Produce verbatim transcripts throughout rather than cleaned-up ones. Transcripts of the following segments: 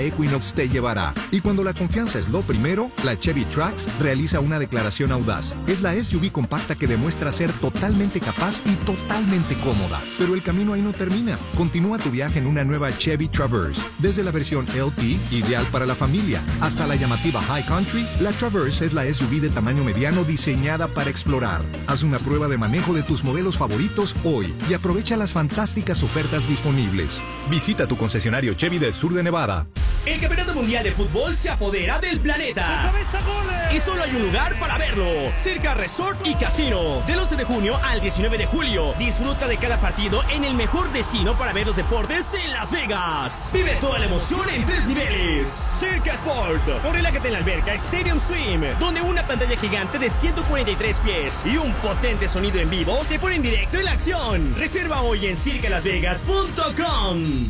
Equinox te llevará. Y cuando la confianza es lo primero, la Chevy Trax realiza una declaración audaz. Es la S U V compacta que demuestra ser totalmente capaz y totalmente cómoda. Pero el camino ahí no termina. Continúa tu viaje en una nueva Chevy Traverse. Desde la versión L T, ideal para la familia, hasta la llamativa High Country, la Traverse es la S U V de tamaño mediano diseñada para explorar. Haz una prueba de manejo de tus modelos favoritos hoy y aprovecha las fantásticas ofertas disponibles. Visita tu concesionario Chevy del sur de Nevada. El Campeonato Mundial de Fútbol se apodera del planeta. Y solo hay un lugar para verlo. Circa Resort y Casino. Del once de junio al diecinueve de julio. Disfruta de cada partido en el mejor destino para ver los deportes en Las Vegas. Vive toda la emoción en tres niveles. Circa Sport. O relájate en la alberca Stadium Swim, donde una pantalla gigante de ciento cuarenta y tres pies y un potente sonido en vivo te ponen directo en la acción. Reserva hoy en circa las vegas punto com.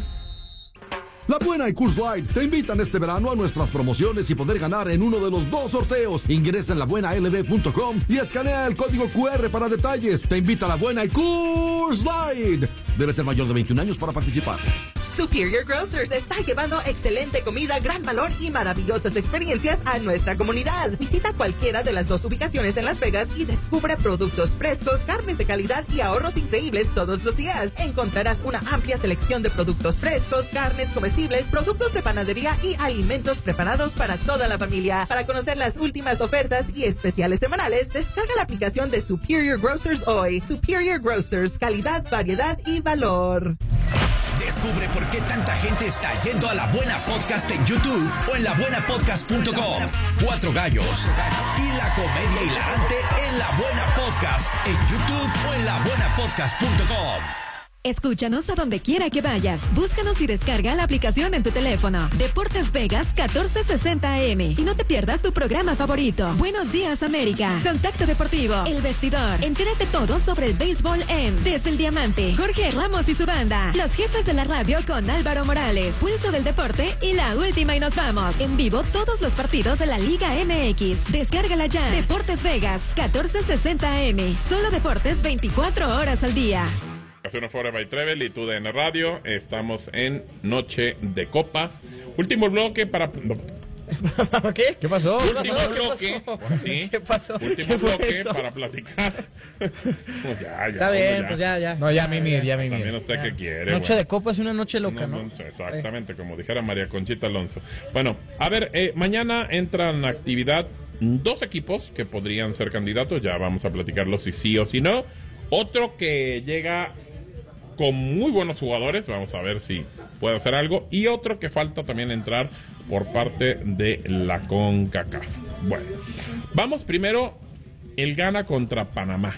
La Buena y Coors Light te invitan este verano a nuestras promociones y poder ganar en uno de los dos sorteos. Ingresa en la buena l b punto com y escanea el código Q R para detalles. Te invita a La Buena y Coors Light. Debes ser mayor de veintiún años para participar. Superior Grocers está llevando excelente comida, gran valor y maravillosas experiencias a nuestra comunidad. Visita cualquiera de las dos ubicaciones en Las Vegas y descubre productos frescos, carnes de calidad y ahorros increíbles todos los días. Encontrarás una amplia selección de productos frescos, carnes comestibles, productos de panadería y alimentos preparados para toda la familia. Para conocer las últimas ofertas y especiales semanales, descarga la aplicación de Superior Grocers hoy. Superior Grocers, calidad, variedad y valor. Descubre por qué tanta gente está yendo a La Buena Podcast en YouTube o en la buena podcast punto com. Cuatro gallos y la comedia hilarante en La Buena Podcast en YouTube o en la buena podcast punto com. Escúchanos a donde quiera que vayas. Búscanos y descarga la aplicación en tu teléfono. Deportes Vegas catorce sesenta A M. Y no te pierdas tu programa favorito. Buenos Días América. Contacto Deportivo. El Vestidor. Entérate todo sobre el béisbol en Desde el Diamante. Jorge Ramos y su banda. Los jefes de la radio con Álvaro Morales. Pulso del deporte y la última y nos vamos. En vivo todos los partidos de la Liga M X. Descárgala ya. Deportes Vegas catorce sesenta A M. Solo deportes veinticuatro horas al día. Fuera by Trevel y tu D N Radio. Estamos en Noche de Copas. Último bloque para... ¿Qué? ¿Qué pasó? Último ¿Qué pasó? bloque. ¿Sí? ¿Qué pasó? Último ¿Qué fue bloque eso? para platicar. Pues ya, ya, Está bien, hombre, ya. pues ya, ya. No, ya mimir, ya mimir. También usted que quiere. Noche bueno. de copa es una noche loca, No, ¿no? no, exactamente, como dijera María Conchita Alonso. Bueno, a ver, eh, mañana entran en actividad dos equipos que podrían ser candidatos. Ya vamos a platicarlos si sí o si no. Otro que llega con muy buenos jugadores, vamos a ver si puede hacer algo, y otro que falta también entrar por parte de la CONCACAF. Bueno, vamos primero, el Ghana contra Panamá.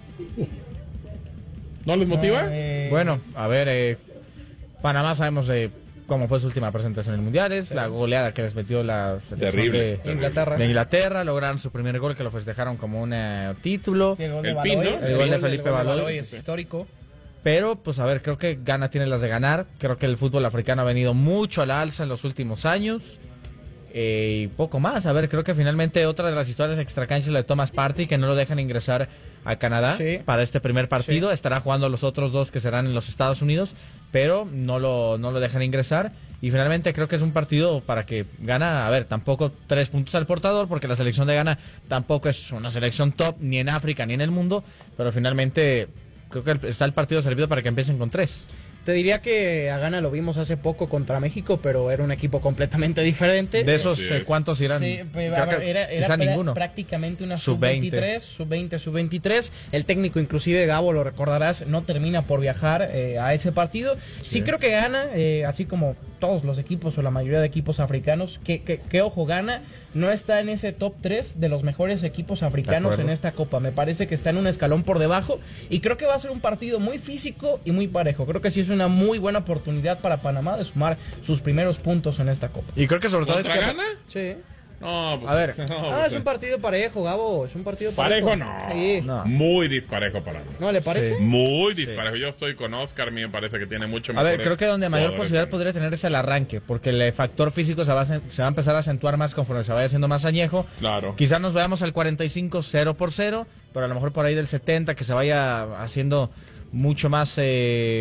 ¿No les motiva? Eh, bueno, a ver, eh, Panamá sabemos eh, cómo fue su última presentación en Mundiales, sí. La goleada que les metió la terrible, de, terrible. Inglaterra. de Inglaterra, lograron su primer gol que lo festejaron como un eh, título. El gol de El Baloy, pin, ¿no? El, el gol de Felipe Baloy, Baloy es histórico. Pero, pues a ver, creo que Ghana tiene las de ganar. Creo que el fútbol africano ha venido mucho a la alza en los últimos años. Eh, y poco más. A ver, creo que finalmente otra de las historias extracanchas la de Thomas Partey, que no lo dejan ingresar a Canadá Sí. para este primer partido. Sí. Estará jugando los otros dos que serán en los Estados Unidos, pero no lo, no lo dejan ingresar. Y finalmente creo que es un partido para que Ghana, a ver, tampoco tres puntos al portador, porque la selección de Ghana tampoco es una selección top, ni en África ni en el mundo, pero finalmente creo que está el partido servido para que empiecen con tres. Te diría que a Ghana lo vimos hace poco contra México, pero era un equipo completamente diferente. De esos, Sí, eh, ¿cuántos irán? Sí, pues, Creo que era, era quizá pra- ninguno. prácticamente una sub sub veinte. veintitrés, sub veinte, sub veintitrés. El técnico, inclusive Gabo, lo recordarás, no termina por viajar eh, a ese partido. Sí, Sí. creo que gana, eh, así como todos los equipos o la mayoría de equipos africanos, que, que, que ojo, gana, no está en ese top tres de los mejores equipos africanos en esta Copa. Me parece que está en un escalón por debajo y creo que va a ser un partido muy físico y muy parejo. Creo que sí es una muy buena oportunidad para Panamá de sumar sus primeros puntos en esta Copa. Y creo que sobre todo... ¿Contra Ghana? Sí. No, pues, A ver. no, Ah, pues, es un partido parejo, Gabo. Es un partido parejo. Parejo no. Sí. No. Muy disparejo para mí. ¿No le parece? Sí. Muy disparejo. Yo estoy con Oscar, a mí me parece que tiene mucho A mejor. ver, creo que donde mayor posibilidad podría tener es el arranque, porque el factor físico se va, a, se va a empezar a acentuar más conforme se vaya haciendo más añejo. Claro. Quizás nos veamos al cuarenta y cinco cero por cero, pero a lo mejor por ahí del setenta que se vaya haciendo mucho más... Eh,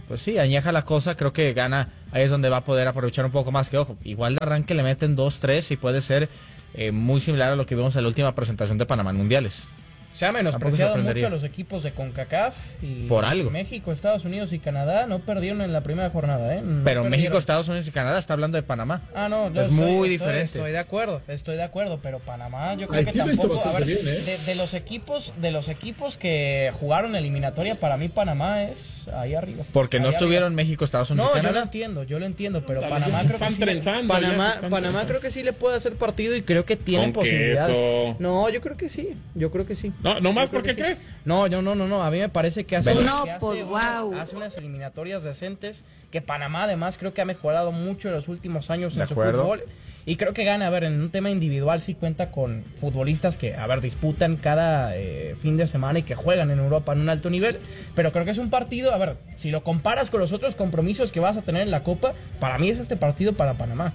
pues sí, añeja la cosa, creo que gana, ahí es donde va a poder aprovechar un poco más, que ojo, igual de arranque le meten dos tres y puede ser eh, muy similar a lo que vimos en la última presentación de Panamá en Mundiales. Se ha menospreciado mucho a los equipos de CONCACAF y por algo. México, Estados Unidos y Canadá no perdieron en la primera jornada, ¿eh? No pero perdieron. México, Estados Unidos y Canadá está hablando de Panamá. Ah, no, yo es estoy, muy estoy, diferente. Estoy de acuerdo, estoy de acuerdo, pero Panamá yo creo Ay, que ¿quién lo hizo tampoco, a ver, bastante bien, eh? de, de los equipos, de los equipos que jugaron eliminatoria, para mí Panamá es ahí arriba. Porque ahí no arriba. estuvieron México, Estados Unidos No, y Canadá. yo lo entiendo, yo lo entiendo, pero Dale, Panamá ya creo que están sí, trenzando, ya Panamá, están Panamá trenzando. creo que sí le puede hacer partido y creo que tiene Con posibilidades. queso. No, yo creo que sí, yo creo que sí. No, ¿no más Yo creo porque que sí. crees? No, yo no, no, no, a mí me parece que hace, No, que hace, pues, unas, wow. hace unas eliminatorias decentes, que Panamá además creo que ha mejorado mucho en los últimos años De en su acuerdo. fútbol. Y creo que gana, a ver, en un tema individual sí cuenta con futbolistas que, a ver, disputan cada eh, fin de semana y que juegan en Europa en un alto nivel. Pero creo que es un partido, a ver, si lo comparas con los otros compromisos que vas a tener en la Copa, para mí es este partido para Panamá.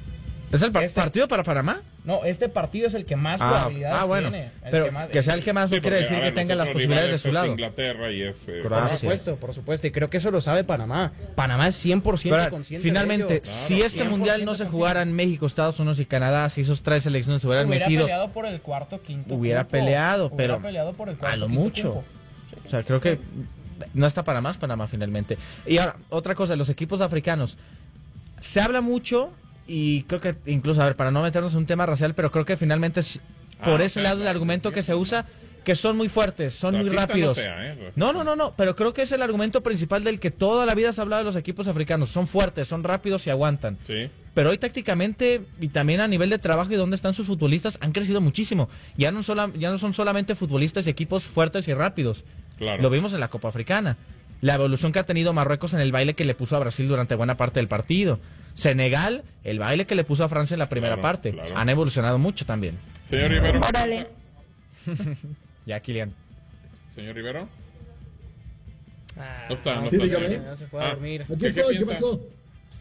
¿Es el pa- Este- partido para Panamá? No, este partido es el que más Ah, probabilidades ah, bueno. tiene. El Pero que, más- que sea el que más Sí, no quiere porque, decir a que ver, tenga los las otros posibilidades de rivales su es lado. Inglaterra y es... eh, Por Croacia. supuesto, por supuesto. Y creo que eso lo sabe Panamá. Panamá es cien por ciento Pero, consciente finalmente, de ello. si este cien por mundial no ciento se jugara en México, Estados Unidos y Canadá, si esos tres selecciones se hubieran hubiera metido, peleado por el cuarto, quinto hubiera cupo. peleado, Hubiera pero peleado por el cuarto, a lo quinto mucho. cupo. O sea, creo que no está para más Panamá finalmente. Y ahora, otra cosa, los equipos africanos. Se habla mucho y creo que incluso, a ver, para no meternos en un tema racial, pero creo que finalmente es por Ah, ese ok, lado el claro, argumento sí, que se sí. usa, que son muy fuertes, son muy Racista rápidos. no sea, ¿eh? Racista. No, no, no, no, pero creo que es el argumento principal del que toda la vida se ha hablado de los equipos africanos. Son fuertes, son rápidos y aguantan. Sí. Pero hoy tácticamente y también a nivel de trabajo y donde están sus futbolistas han crecido muchísimo. Ya no, sola- ya no son solamente futbolistas y equipos fuertes y rápidos. Claro. Lo vimos en la Copa Africana. La evolución que ha tenido Marruecos en el baile que le puso a Brasil durante buena parte del partido. Senegal, el baile que le puso a Francia en la primera Claro, parte. claro. Han evolucionado mucho también. Señor Rivero. Órale. Ya, Kilian. Señor Rivero. Ah, No está, no Sí, está. dígame. señor. ya se fue a Ah, dormir. Aquí ¿Qué- qué estoy, ¿qué piensa? pasó?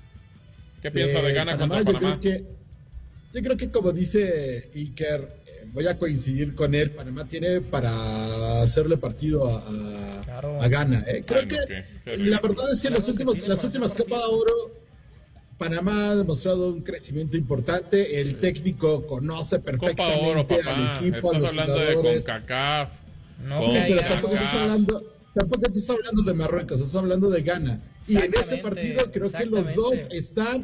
¿Qué piensa de Eh, Ghana Panamá, contra yo Panamá? creo que, yo creo que como dice Iker, eh, voy a coincidir con él, Panamá tiene para hacerle partido a, a, Claro. a Ghana. eh. Creo Ay, no, que qué- qué la verdad es que en los Claro que últimos, tiene las para últimas hacer Copa Oro, Panamá ha demostrado un crecimiento importante, el técnico conoce Copa perfectamente Oro, papá. al equipo, a Estás los hablando de jugadores. CONCACAF. No, Con- Sí, pero caiga. tampoco estás hablando, tampoco estás hablando de Marruecos, estás hablando de Ghana. Y en ese Exactamente, partido creo que los dos exactamente. están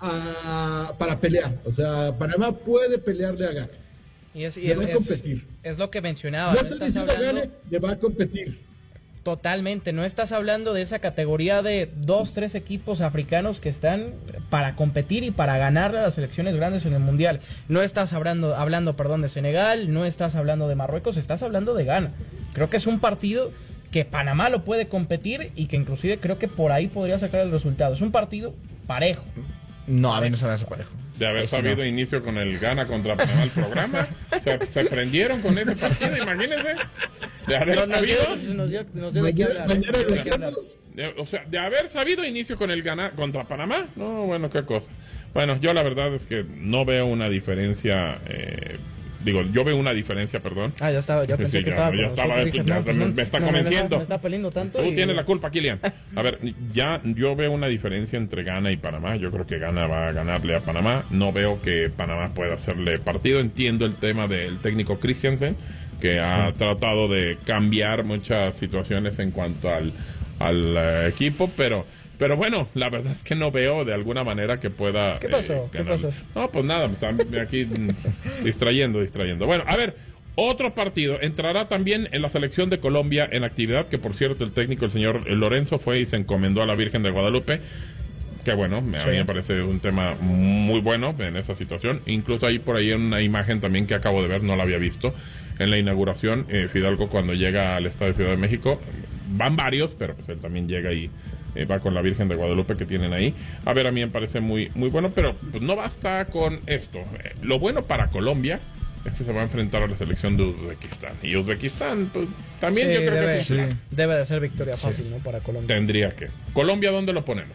ah, para pelear. O sea, Panamá puede pelearle a Ghana. Y es, y Le va a es- competir. es lo que mencionaba. No ¿no? estoy Estás diciendo hablando- gane, le va a competir. Totalmente, no estás hablando de esa categoría de dos, tres equipos africanos que están para competir y para ganarle a las selecciones grandes en el Mundial. No estás hablando, hablando perdón, de Senegal, no estás hablando de Marruecos, estás hablando de Ghana. Creo que es un partido que Panamá lo puede competir y que inclusive creo que por ahí podría sacar el resultado. Es un partido parejo. No, a mí no se me hace parejo. De haber Ahí sí sabido no. inicio con el Ghana contra Panamá el programa. Se, se prendieron con ese partido, imagínense. De haber Nos, nos sabido. dio, nos dio- nos dio de qué Mañana, hablar. mañana nos dio lo de qué hablar. hacemos. de- o sea, de haber sabido inicio con el Ghana contra Panamá. No, bueno, qué cosa. Bueno, yo la verdad es que no veo una diferencia. eh, digo, yo veo una diferencia, perdón. Ah, ya estaba, ya pensé Sí, que ya, estaba ya con estaba, nosotros, dije, ya no, pues me- no, me está no, convenciendo. Me está peliendo tanto. Tú y- tienes la culpa, Kilian. A ver, ya yo veo una diferencia entre Ghana y Panamá. Yo creo que Ghana va a ganarle a Panamá. No veo que Panamá pueda hacerle partido. Entiendo el tema del técnico Christiansen, que ha tratado de cambiar muchas situaciones en cuanto al, al eh, equipo, pero... Pero bueno, la verdad es que no veo de alguna manera que pueda... ¿Qué pasó? eh, ¿Qué ganarle. pasó? No, pues nada, me están aquí mm, distrayendo, distrayendo. Bueno, a ver, otro partido. Entrará también en la selección de Colombia en actividad, que por cierto el técnico, el señor Lorenzo, fue y se encomendó a la Virgen de Guadalupe. Que bueno, me- a mí me parece un tema muy bueno en esa situación. Incluso hay por ahí una imagen también que acabo de ver, no la había visto, en la inauguración, eh, Fidalgo cuando llega al Estadio Ciudad de México. Van varios, pero pues él también llega y eh, va con la Virgen de Guadalupe que tienen ahí. A ver, a mí me parece muy, muy bueno, pero pues no basta con esto. Eh, lo bueno para Colombia es que se va a enfrentar a la selección de Uzbekistán. Y Uzbekistán, pues también Sí, yo creo debe, que sí, sí. debe de ser victoria fácil, ¿no? Para Colombia. tendría que. Colombia, ¿dónde lo ponemos?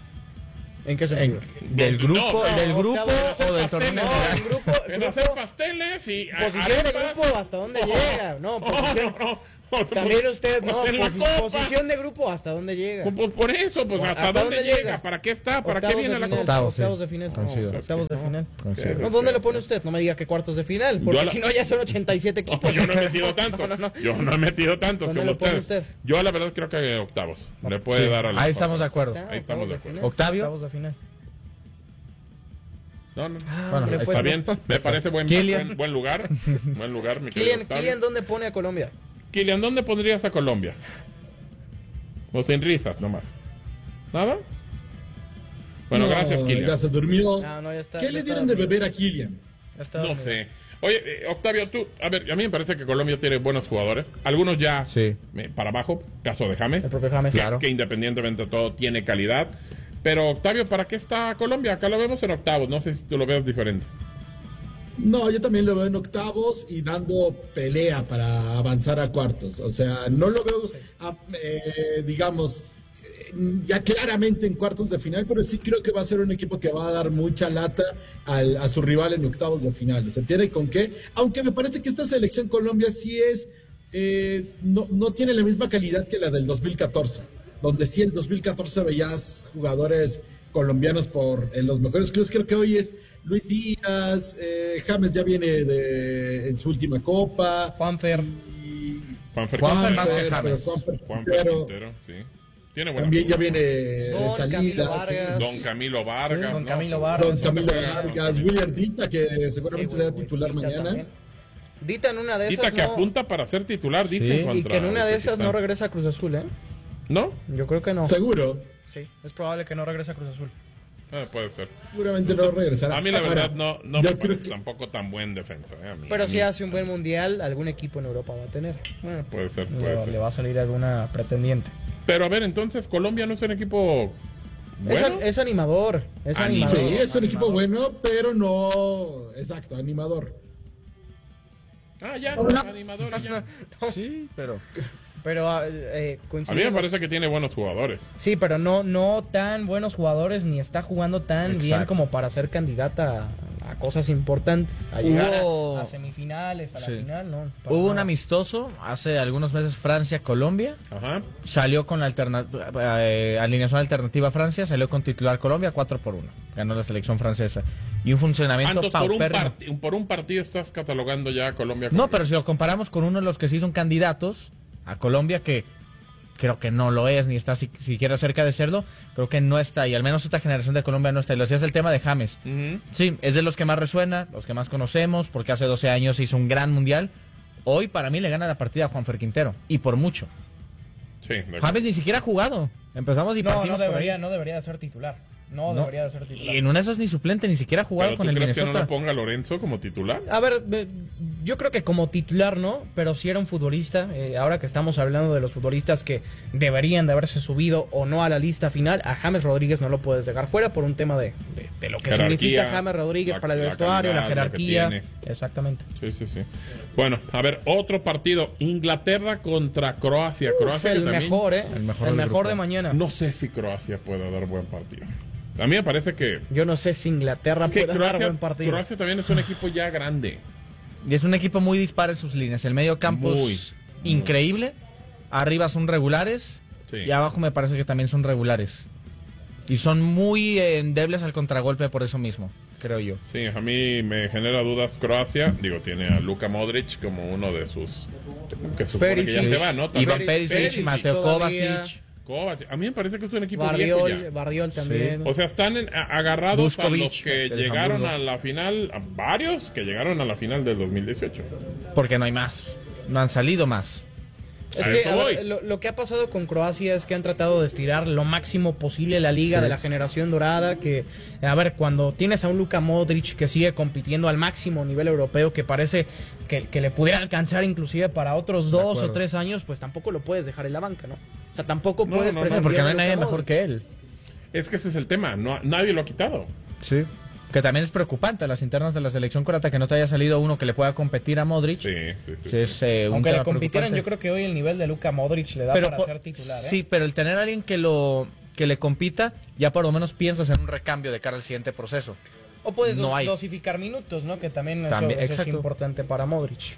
¿En qué En- sentido? ¿Del No, grupo, no, del no, grupo cabrón, o del torneo? No, nacional? el grupo, el En grupo- hacer pasteles y a- posición de arepas. grupo hasta dónde llega. No, No, posición, no, no. También usted, no, pues en la posi- Copa. posición de grupo, ¿hasta dónde llega? Pues por eso, pues ¿hasta, ¿Hasta dónde, dónde llega? llega? ¿Para qué está? ¿Para Octavos qué viene de la final. Copa? Octavos, sí. Octavos de final. Coincido. No, octavos de final. Coincido. No, ¿dónde lo pone usted? No me diga que cuartos de final, porque Yo la- si no ya son ochenta y siete No, equipos. pues yo no he metido tantos. No, no, no. Yo no he metido tantos ¿Dónde como lo pone ustedes. usted? Yo la verdad creo que octavos. Le puede Sí, dar a las ahí estamos de acuerdo. Está, Ahí estamos octavos de acuerdo. final. Octavio. Octavos de final. No, no. Bueno, hombre, ahí pues, Está está. bien. Me parece buen, Kylian. buen, buen lugar. Buen lugar, mi querido Kylian, Octavio. Kylian, ¿dónde pone a Colombia? Kylian, ¿dónde pondrías a Colombia? O sin risas nomás. ¿Nada? Bueno, No, gracias, Kylian. Ya se durmió. No, no, ya está. ¿Qué ya le está dieron de dormido. beber a Kylian? Ya está No dormido. sé. Oye, eh, Octavio, tú, a ver, a mí me parece que Colombia tiene buenos jugadores. Algunos ya Sí. eh, para abajo, caso de James. El propio James, que, claro. que independientemente de todo tiene calidad. Pero Octavio, ¿para qué está Colombia? Acá lo vemos en octavos, no sé si tú lo ves diferente. No, yo también lo veo en octavos y dando pelea para avanzar a cuartos. O sea, no lo veo, a- eh, digamos, eh, ya claramente en cuartos de final, pero sí creo que va a ser un equipo que va a dar mucha lata al- a su rival en octavos de final. O sea, tiene con qué, aunque me parece que esta selección Colombia sí es, eh, no, no tiene la misma calidad que la del dos mil catorce, donde sí en dos mil catorce veías jugadores colombianos por en los mejores clubes. Creo que hoy es Luis Díaz, eh, James ya viene de, en su última copa. Juanfer. Y Juanfer Juanfer Quintero. más que pero James. Juanfer Juanfer Quintero Quintero, sí. Tiene buena también ya figura. viene de Don salida. Camilo sí. Vargas. Don Camilo Vargas. Don ¿no? Camilo Vargas. Don Camilo Sí, Vargas, William Dita, que seguramente Sí, será güey, titular Dita mañana. también. Dita en una de esas Dita que no- apunta para ser titular, dice. Sí. y que en una de esas Uzbekistán. no regresa a Cruz Azul, ¿eh? ¿No? Yo creo que no. Seguro, Sí, es probable que no regrese a Cruz Azul. Ah, puede ser. seguramente no regresará. A mí la Ahora, verdad no, no yo me creo parece que- tampoco tan buen defensa. eh, a mí, a Pero mí. si hace un buen mundial, algún equipo en Europa va a tener. Eh, puede ser, Le, puede va- ser. le va a salir alguna pretendiente. Pero a ver, entonces Colombia no es un equipo Es, bueno. an- es animador. Es Animador. animador. Sí, es un equipo Animador. bueno, pero no, exacto, animador. Ah, ya, animador ya. Sí, pero. Pero ah, eh, A mí me coincidimos. parece que tiene buenos jugadores. Sí, pero no, no tan buenos jugadores ni está jugando tan Exacto. bien como para ser candidata a, a cosas importantes. A llegar Hubo- a, a semifinales, a la Sí. final, no. para Hubo un nada. amistoso hace algunos meses Francia-Colombia. Ajá. Salió con la alterna- eh, alineación alternativa a Francia, salió con titular Colombia cuatro por uno. Ganó la selección francesa. Y un funcionamiento Antes por un, paupérrimo. parti- por un partido estás catalogando ya a Colombia. como- No, pero si lo comparamos con uno de los que sí son candidatos a Colombia, que creo que no lo es, ni está si- siquiera cerca de serlo, creo que no está ahí. Al menos esta generación de Colombia no está ahí. Lo decías el tema de James. Ujú. Sí, es de los que más resuena, los que más conocemos, porque hace doce años hizo un gran mundial. Hoy para mí le gana la partida a Juanfer Quintero, y por mucho. Sí, de acuerdo. James ni siquiera ha jugado. Empezamos y No, partimos no por debería, ahí. no debería de ser titular. No, No. debería de ser titular. Y en una de esas ni suplente, ni siquiera ha jugado ¿Pero con tú el crees que no Minnesota. lo ponga Lorenzo como titular? A ver, eh, yo creo que como titular no, pero si era un futbolista, eh, ahora que estamos hablando de los futbolistas que deberían de haberse subido o no a la lista final, a James Rodríguez no lo puedes dejar fuera por un tema de, de- de lo que Jerarquía, significa James Rodríguez la- para el la vestuario, la calidad, lo que jerarquía. tiene. Exactamente. Sí, sí, sí. Bueno, a ver, otro partido. Inglaterra contra Croacia. Uf, Croacia que el también- mejor, ¿eh? el El mejor mejor, del grupo. de mañana. No sé si Croacia puede dar buen partido. A mí me parece que... Yo no sé si Inglaterra es que puede dar Croacia, buen partido. Croacia también es un equipo ya grande. Y es un equipo muy dispar en sus líneas. El medio campo Muy, es increíble. Arriba son regulares. Sí. Y abajo me parece que también son regulares. Y son muy eh, endebles al contragolpe por eso mismo, creo yo. Sí, a mí me genera dudas Croacia. Digo, tiene a Luka Modric como uno de sus... Que supone que ya Perisic. se va, ¿no? También- Iván Perisic, Perisic, Mateo todavía. Kovacic. Kovacic. A mí me parece que es un equipo viejo Barriol, ya. Barriol también. O sea, están en- a- agarrados Vuskovic, a los que del llegaron Hamburgo. a la final, a varios que llegaron a la final del dos mil dieciocho. Porque no hay más. No han salido más. Es A que eso a ver, voy. lo, lo que ha pasado con Croacia es que han tratado de estirar lo máximo posible la liga Sí. de la generación dorada, que a ver, cuando tienes a un Luka Modric que sigue compitiendo al máximo nivel europeo, que parece que, que le pudiera alcanzar inclusive para otros dos acuerdo. o tres años, pues tampoco lo puedes dejar en la banca, ¿no? O sea, tampoco No, puedes no, no, prescindir Porque no de hay Luka nadie mejor Modric. que él. Es que ese es el tema, no, nadie lo ha quitado. Sí. Que también es preocupante las internas de la selección croata que no te haya salido uno que le pueda competir a Modric. Sí, sí, sí. Sí, es, eh, un Aunque le tema compitieran, preocupante. yo creo que hoy el nivel de Luka Modric le da Pero para por- ser titular, ¿eh? Sí, pero el tener a alguien que lo que le compita, ya por lo menos piensas en un recambio de cara al siguiente proceso. O puedes No dos- hay. dosificar minutos, ¿no? Que también, eso- También, eso, es exacto. importante para Modric.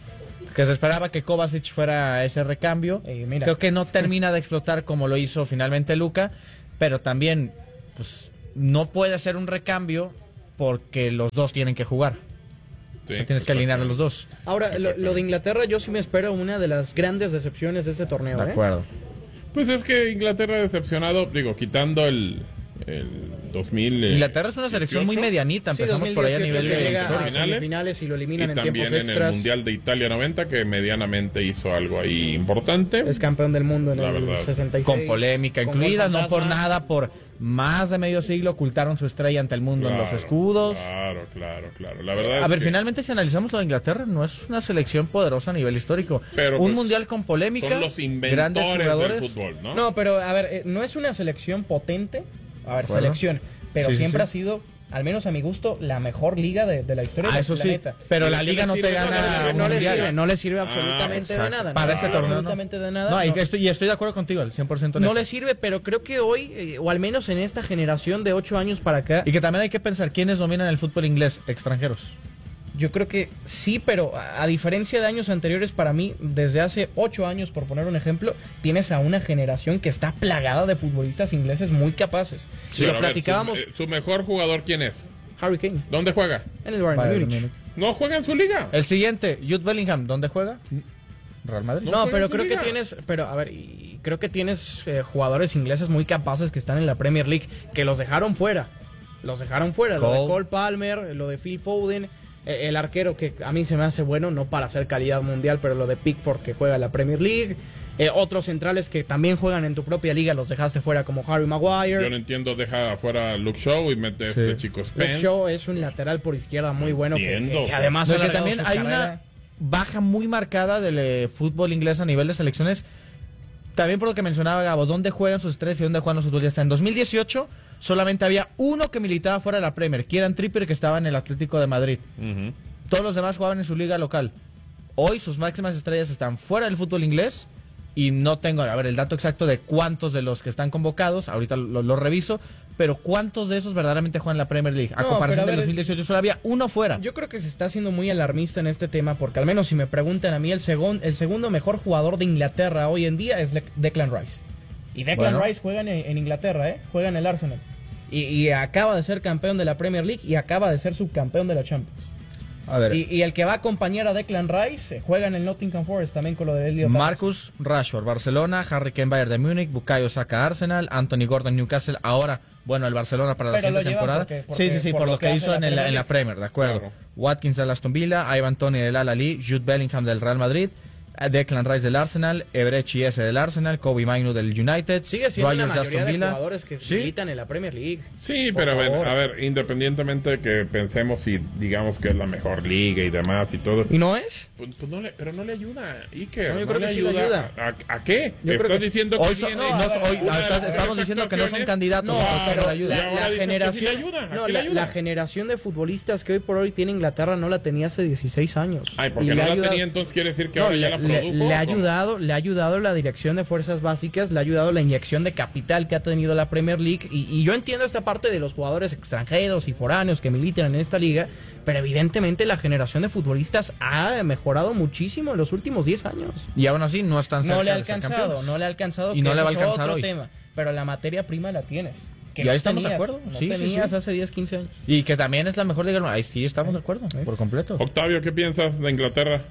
que se esperaba que Kovacic fuera ese recambio. Eh, mira. Creo que no termina de explotar como lo hizo finalmente Luka, pero también pues no puede ser un recambio porque los dos tienen que jugar. Sí, tienes que alinear a los dos. Ahora, lo, lo de Inglaterra, yo sí me espero una de las grandes decepciones de este torneo. De acuerdo. ¿eh? Pues es que Inglaterra ha decepcionado, digo, quitando el, el dos mil. Inglaterra es una selección muy medianita, empezamos sí, por allá a nivel que de llega histórico. a semifinales y lo eliminan y en también tiempos extras. en el Mundial de Italia noventa, que medianamente hizo algo ahí importante. Es campeón del mundo en La el verdad. sesenta y seis. Con polémica con incluida, gol no por fantasma. nada, por más de medio siglo ocultaron su estrella ante el mundo Claro, en los escudos. Claro, claro, claro. La verdad A es ver, que finalmente si analizamos lo de Inglaterra, no es una selección poderosa a nivel histórico. Pero, un pues, mundial con polémica, son los grandes inventores jugadores. del fútbol, ¿no? No, pero a ver, eh, no es una selección potente. A ver, Bueno. selección. Pero Sí, sí, siempre sí. ha sido, al menos a mi gusto, la mejor liga de, de la historia Ah, del eso sí, planeta. pero ¿Y la de qué liga le no te sirve? gana No le sirve, un No le mundial. sirve, no le sirve Ah, absolutamente de exacto. nada. Para no este le sirve torneo, no. absolutamente de nada. No, y, no. que estoy, y estoy de acuerdo contigo, al cien por ciento en No eso. le sirve, pero creo que hoy, eh, o al menos en esta generación de ocho años para acá, Y que también hay que pensar, ¿quiénes dominan el fútbol inglés? Extranjeros. yo creo que sí, pero a, a diferencia de años anteriores, para mí, desde hace ocho años, por poner un ejemplo, tienes a una generación que está plagada de futbolistas ingleses muy capaces. Sí, y lo pero a ver, platicábamos, su, eh, su mejor jugador, ¿quién es? Harry Kane, ¿Dónde juega? en el Bayern, Bayern Múnich. Múnich. No juega en su liga. El siguiente, Jude Bellingham, ¿dónde juega? Real Madrid. No No, juega pero en su creo que liga. tienes, pero a ver, y creo que tienes eh, jugadores ingleses muy capaces que están en la Premier League, que los dejaron fuera, los dejaron fuera, lo de Cole. Cole Palmer, lo de Phil Foden, eh, el arquero que a mí se me hace bueno, no para hacer calidad mundial, pero lo de Pickford que juega en la Premier League, eh, otros centrales que también juegan en tu propia liga, los dejaste fuera como Harry Maguire. Yo no entiendo, deja afuera a Luke Shaw y mete a Sí. este chico Luke Spence. Shaw es un lateral por izquierda muy bueno que, Entiendo, que- que además No, ha y que alargado también su hay carrera. una baja muy marcada del eh, fútbol inglés a nivel de selecciones. También por lo que mencionaba Gabo, ¿dónde juegan sus estrellas y dónde juegan los futbolistas? En dos mil dieciocho solamente había uno que militaba fuera de la Premier, Kieran Trippier, que estaba en el Atlético de Madrid. Ujú. Todos los demás jugaban en su liga local. Hoy sus máximas estrellas están fuera del fútbol inglés y no tengo, a ver, el dato exacto de cuántos de los que están convocados, ahorita lo, lo reviso, pero cuántos de esos verdaderamente juegan en la Premier League. A No, comparación pero a del ver, dos mil dieciocho solo había uno fuera. Yo creo que se está haciendo muy alarmista en este tema porque al menos si me preguntan a mí, el, segun- el segundo mejor jugador de Inglaterra hoy en día es Le- Declan Rice. Y Declan Bueno. Rice juega en, en Inglaterra, ¿eh? Juega en el Arsenal. Y, y acaba de ser campeón de la Premier League y acaba de ser subcampeón de la Champions. A ver, Y, y el que va a acompañar a Declan Rice eh, juega en el Nottingham Forest también con lo de Elliot Marcus Rashford, Barcelona, Harry Kane, Bayern de Múnich, Bukayo Saka, Arsenal, Anthony Gordon, Newcastle, ahora, bueno, el Barcelona para la Pero lo siguiente llevan temporada. porque- porque- sí, sí, sí, por, por lo lo que, que hace hizo la en, el- Premier en la League. Premier, de acuerdo. Claro. Watkins del Aston Villa, Ivan Toney del Al-Ahly, Jude Bellingham del Real Madrid, Declan Rice del Arsenal, Ebrechi S del Arsenal, Kobe Mainu del United, Sigue siendo Rogers una de mayoría Aston de Villa. jugadores que Sí. militan en la Premier League. Sí, Por pero a ver, favor. a ver, independientemente de que pensemos y digamos que es la mejor liga y demás y todo, ¿Y no es? pues, pues no le, pero no le ayuda, Iker. No, yo no creo le que sí le ayuda. ¿A, a qué? Yo creo Estás que- diciendo que Hoy son- viene no, una no, de hoy- las estás- estamos mejores diciendo que no son actuaciones. candidatos, No, pero pero le ayuda. la, Y ahora la dicen que sí generación, le ayuda. ¿A no, qué la, le ayuda? la generación de futbolistas que hoy por hoy tiene Inglaterra no la tenía hace dieciséis años. Ay, Y porque le no ha la ayudado- tenía, entonces quiere decir que No, ahora ya le, la le- produjo. le ha ¿o cómo? ayudado, le ha ayudado la dirección de fuerzas básicas, le ha ayudado la inyección de capital que ha tenido la Premier League y, y yo entiendo esta parte de los jugadores extranjeros y foráneos que militan en esta liga, pero evidentemente la generación de futbolistas ha mejorado muchísimo en los últimos diez años. Y aún así no están cerca No le ha de ser alcanzado, campeones. no le ha alcanzado. Y que no le eso va a es alcanzar otro hoy. tema, pero la materia prima la tienes. Que Y ahí no estamos de tenías, acuerdo. No Sí, sí, tenías sí. hace diez, quince años. Y que también es la mejor liga. Ahí sí estamos de acuerdo, por completo. Octavio, ¿qué piensas de Inglaterra?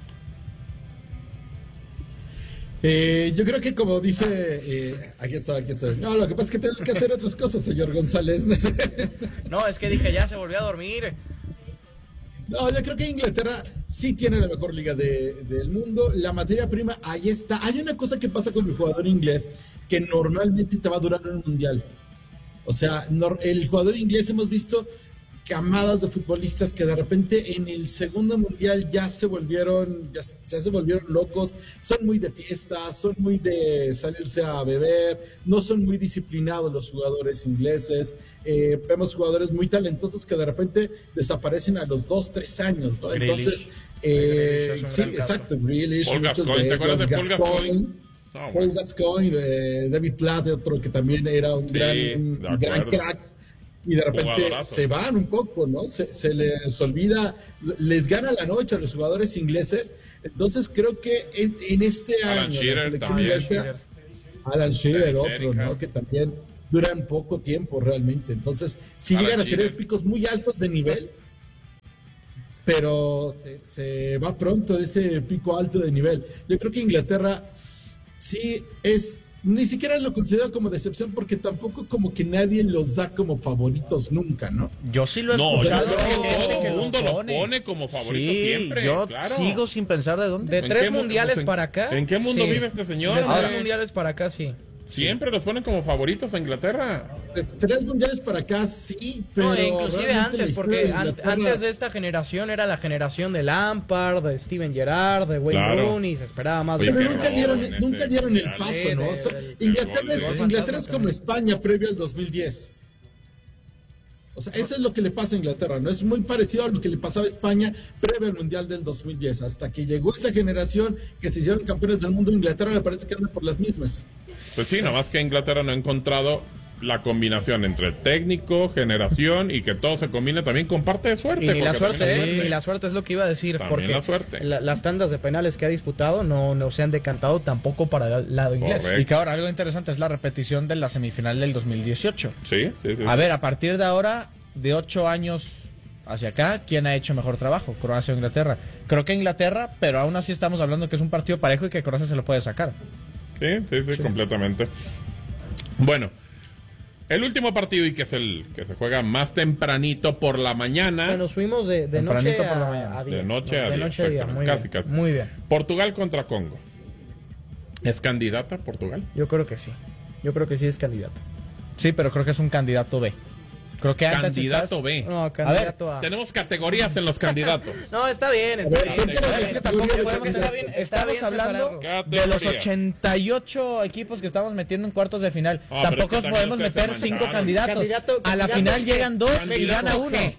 Eh, yo creo que como dice, eh, aquí está, aquí está. No, lo que pasa es que tengo que hacer otras cosas, señor González. No, es que dije, ya se volvió a dormir. No, yo creo que Inglaterra sí tiene la mejor liga de- del mundo. La materia prima, ahí está. Hay una cosa que pasa con el jugador inglés que normalmente te va a durar en un mundial. O sea, nor- el jugador inglés hemos visto camadas de futbolistas que de repente en el segundo mundial ya se volvieron, ya, ya se volvieron locos, son muy de fiesta, son muy de salirse a beber, no son muy disciplinados los jugadores ingleses. Eh, vemos jugadores muy talentosos que de repente desaparecen a los dos, tres años, ¿no? Grealish. Entonces, eh, Grealish es un sí, gran caso. exacto, Grealish, Paul muchos Gascoigne, de ¿te acuerdas ellos, de Paul Gascoigne. Gascoigne? No, Paul bueno. Gascoigne, eh, David Platt, otro que también era un Sí, gran, de un gran acuerdo. crack. y de repente Jugadorazo. se van un poco, ¿no? Se, se les olvida, les gana la noche a los jugadores ingleses. Entonces creo que en, en este Alan año Shearer la selección también. inglesa, Alan Shearer, otro, Erika. ¿no? Que también duran poco tiempo realmente. Entonces, si Alan llegan a Shearer. tener picos muy altos de nivel, pero se, se va pronto ese pico alto de nivel. Yo creo que Inglaterra sí es, ni siquiera lo considero como decepción porque tampoco como que nadie los da como favoritos nunca, ¿no? Yo sí lo he No, escuchado. yo creo que de gente todo que el los mundo lo pone como favorito Sí, siempre, yo claro. sigo sin pensar de dónde. De ¿En tres qué mu- mundiales pues en- para acá. en qué mundo sí. vive este señor, De hombre? tres mundiales para acá, sí. Siempre los ponen como favoritos a Inglaterra. De tres mundiales para acá sí, pero No, e inclusive realmente la antes, historia porque de an- Inglaterra- antes de esta generación era la generación de Lampard, de Steven Gerrard, de Wayne Claro. Rooney, se esperaba más. Oye, de Pero qué nunca error dieron, en nunca ese dieron el mundial. paso, Sí, ¿no? de- O sea, del- Inglaterra, del es, gol de Inglaterra es fantasma como también. España previo al dos mil diez. O sea, eso es lo que le pasa a Inglaterra, ¿no? Es muy parecido a lo que le pasaba a España previo al Mundial del dos mil diez. Hasta que llegó esa generación que se hicieron campeones del mundo, Inglaterra me parece que anda por las mismas. Pues sí, nada más que Inglaterra no ha encontrado la combinación entre técnico, generación y que todo se combine también con parte de suerte. Y ni la porque suerte, también ¿eh? es Ni la suerte es lo que iba a decir, También porque la suerte. la- las tandas de penales que ha disputado no, no se han decantado tampoco para el lado inglés. Correcto. Y que ahora algo interesante es la repetición de la semifinal del dos mil dieciocho. Sí, sí, sí. A ver, a partir de ahora, de ocho años hacia acá, ¿quién ha hecho mejor trabajo? Croacia o Inglaterra. Creo que Inglaterra, pero aún así estamos hablando que es un partido parejo y que Croacia se lo puede sacar. Sí, sí, sí, completamente. Bueno, el último partido y que es el que se juega más tempranito por la mañana. O sea, nos fuimos de, de noche Tempranito por la a, mañana. a día. De noche a de día, noche a día. Muy exactamente. bien. Casi, casi. Muy bien. Portugal contra Congo. ¿Es candidata Portugal? Yo creo que sí. Yo creo que sí es candidato. Sí, pero creo que es un candidato B. Creo que antes Candidato estás- B. No, candidato a. Tenemos categorías en los candidatos. No, está bien, está bien. ¿por qué no Está se- bien. Tampoco Está podemos bien, tener- bien, está estamos bien hablando separarlo. de los Categoría. ochenta y ocho equipos que estamos metiendo en cuartos de final. Ah, pero es Tampoco que también podemos ustedes se meter cinco mancharon. candidatos. Candidato- a la candidato final G. llegan dos y Candidato gana uno. G.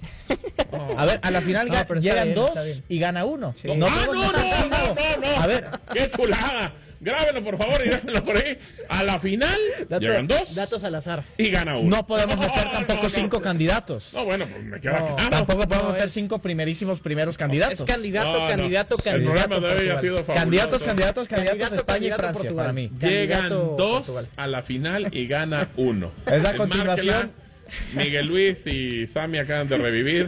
A ver, a la final No, ga- pero está llegan bien, dos está bien. y gana uno. Sí. No ah, podemos no, meter no, cinco. no, no, no. A ver, ¡Qué chulada! Grábenlo, por favor, y déjenlo por ahí. A la final Dato- llegan dos Datos al azar. y gana uno. no podemos meter No, tampoco no, no. cinco candidatos. No, bueno, pues me queda No. claro. Tampoco podemos No, meter es- cinco primerísimos primeros candidatos. Es candidato, No, no. candidato, El candidato. programa de hoy ha Portugal. sido fabuloso. Candidatos, candidatos, candidatos Candidato, España y candidato Francia Portugal. para mí. Llegan Candidato dos Portugal. a la final y gana uno. Es la Márquela. continuación. Miguel Luis y Sammy acaban de revivir.